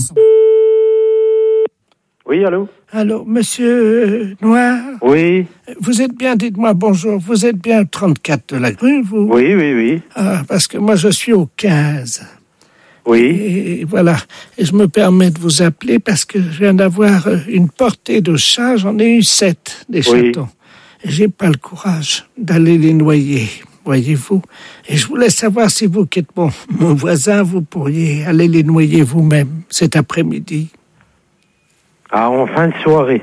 Speaker 21: Oui, allô? Allô, monsieur Noir? Oui. Vous êtes bien, dites-moi bonjour, vous êtes bien au trente-quatre de la rue, vous? Oui, oui, oui. Ah, parce que moi je suis au quinze. Oui. Et voilà. Et je me permets de vous appeler parce que je viens d'avoir une portée de chats, j'en ai eu sept, des Oui. chatons. Et j'ai pas le courage d'aller les noyer, voyez-vous. Et je voulais savoir si vous, qui êtes mon, mon voisin, vous pourriez aller les noyer vous-même cet après-midi. Ah, en fin de soirée.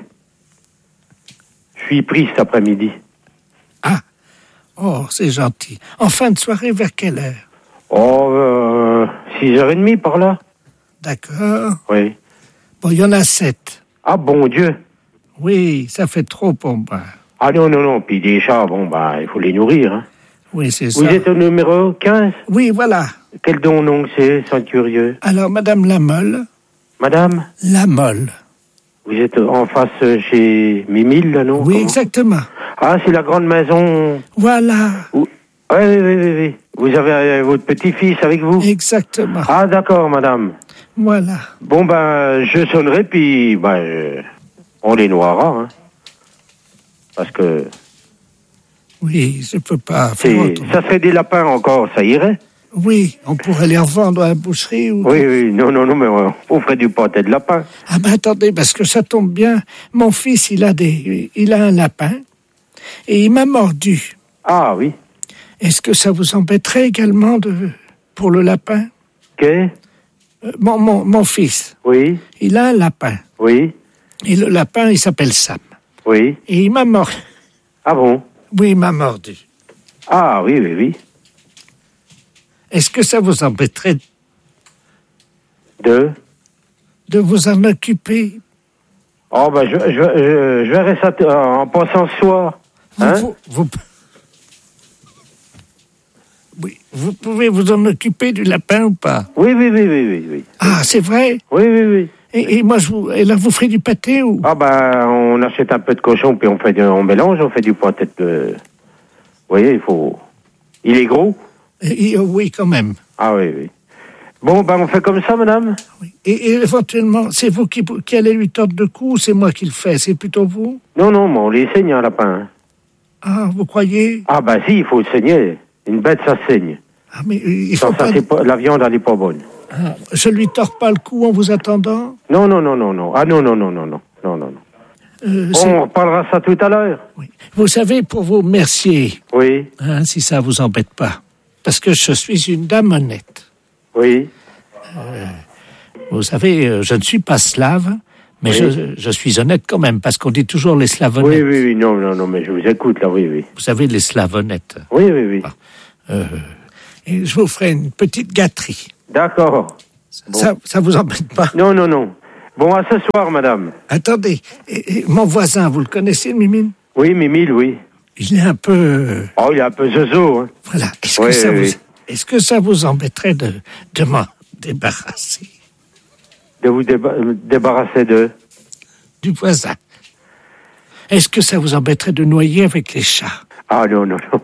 Speaker 21: Je suis pris cet après-midi. Ah, oh, c'est gentil. En fin de soirée, vers quelle heure? Oh, euh, six heures trente par là. D'accord. Oui. Bon, il y en a sept. Ah, bon Dieu. Oui, ça fait trop pour moi. Ah non, non, non. Puis des chats, bon, bah, il faut les nourrir. Hein. Oui, c'est Vous ça. êtes au numéro quinze? Oui, voilà. Quel don donc c'est, sans curieux? Alors, Madame Lamolle. Madame? Lamolle. Vous êtes en face chez Mimile, là, non? Oui, Comment? exactement. Ah, c'est la grande maison. Voilà. Oui, oui, oui, oui, oui. Vous avez euh, votre petit-fils avec vous? Exactement. Ah, d'accord, madame. Voilà. Bon, ben, je sonnerai, puis, ben, je- on les noiera, hein. Parce que... Oui, je peux pas c'est- faire autrement. ça serait des lapins encore, ça irait? Oui, on pourrait les revendre à la boucherie ou... Oui, oui, non, non, non, mais on, on ferait du pâté de lapin. Ah ben attendez, parce que ça tombe bien. Mon fils, il a des, il a un lapin et il m'a mordu. Ah oui. Est-ce que ça vous embêterait également de pour le lapin? Que? Euh, mon, mon, mon fils, Oui, il a un lapin oui, et le lapin, il s'appelle Sam oui. et il m'a mordu. Ah bon? Oui, il m'a mordu. Ah oui, oui, oui. Est-ce que ça vous embêterait Deux. de vous en occuper? Oh, ben, je, je, je, je verrai ça t- en pensant ce soir. Hein? Vous, vous, oui, vous pouvez vous en occuper du lapin ou pas? Oui, oui, oui, oui, oui, oui. Ah, c'est vrai? Oui, oui, oui. Et, et moi, je vous, et là, vous ferez du pâté ou? Ah ben, on achète un peu de cochon, puis on fait du, on mélange, on fait du pâté de... Vous voyez, il faut... Il est gros? Et- et- oui, quand même. Ah oui, oui.
Speaker 10: Bon, ben on fait comme ça, madame.
Speaker 21: Oui. Et, et éventuellement, c'est vous qui, qui allez lui tordre le cou ou c'est moi qui le fais? C'est plutôt vous?
Speaker 10: Non, non, mais on les saigne, un lapin.
Speaker 21: Ah, vous croyez?
Speaker 10: Ah, ben si, il faut le saigner. Une bête, ça saigne.
Speaker 21: Ah, mais euh, il faut
Speaker 10: Sans
Speaker 21: pas...
Speaker 10: ça, c'est pas... La viande, elle n'est pas bonne.
Speaker 21: Ah, je lui tords pas le cou en vous attendant?
Speaker 10: Non, non, non, non, non. Ah non, non, non, non, non, non, non.
Speaker 21: Euh,
Speaker 10: on reparlera ça tout à l'heure.
Speaker 21: Oui. Vous savez, pour vos merciers,
Speaker 10: oui.
Speaker 21: Hein, si ça vous embête pas, parce que je suis une dame honnête.
Speaker 10: Oui.
Speaker 21: Euh, vous savez, euh, je ne suis pas slave, mais oui. je, je suis honnête quand même, parce qu'on dit toujours les slaves honnêtes.
Speaker 10: Oui, oui, oui, non, non, non, mais je vous écoute, là, oui, oui.
Speaker 21: Vous savez, les slaves honnêtes.
Speaker 10: Oui, oui, oui.
Speaker 21: Euh, et je vous ferai une petite gâterie.
Speaker 10: D'accord.
Speaker 21: Bon. Ça, ça vous embête pas?
Speaker 10: Non, non, non. Bon, à ce soir, madame.
Speaker 21: Attendez, et, et mon voisin, vous le connaissez, Mimile?
Speaker 10: Oui, Mimile, oui.
Speaker 21: Il est un peu...
Speaker 10: Oh, il est un peu zozo, hein.
Speaker 21: Voilà. Est-ce
Speaker 10: oui,
Speaker 21: que, ça
Speaker 10: oui,
Speaker 21: vous...
Speaker 10: oui.
Speaker 21: Est-ce que ça vous embêterait de, de m'en débarrasser?
Speaker 10: De vous déba... débarrasser de?
Speaker 21: Du voisin. Est-ce que ça vous embêterait de noyer avec les chats?
Speaker 10: Ah non, non, non.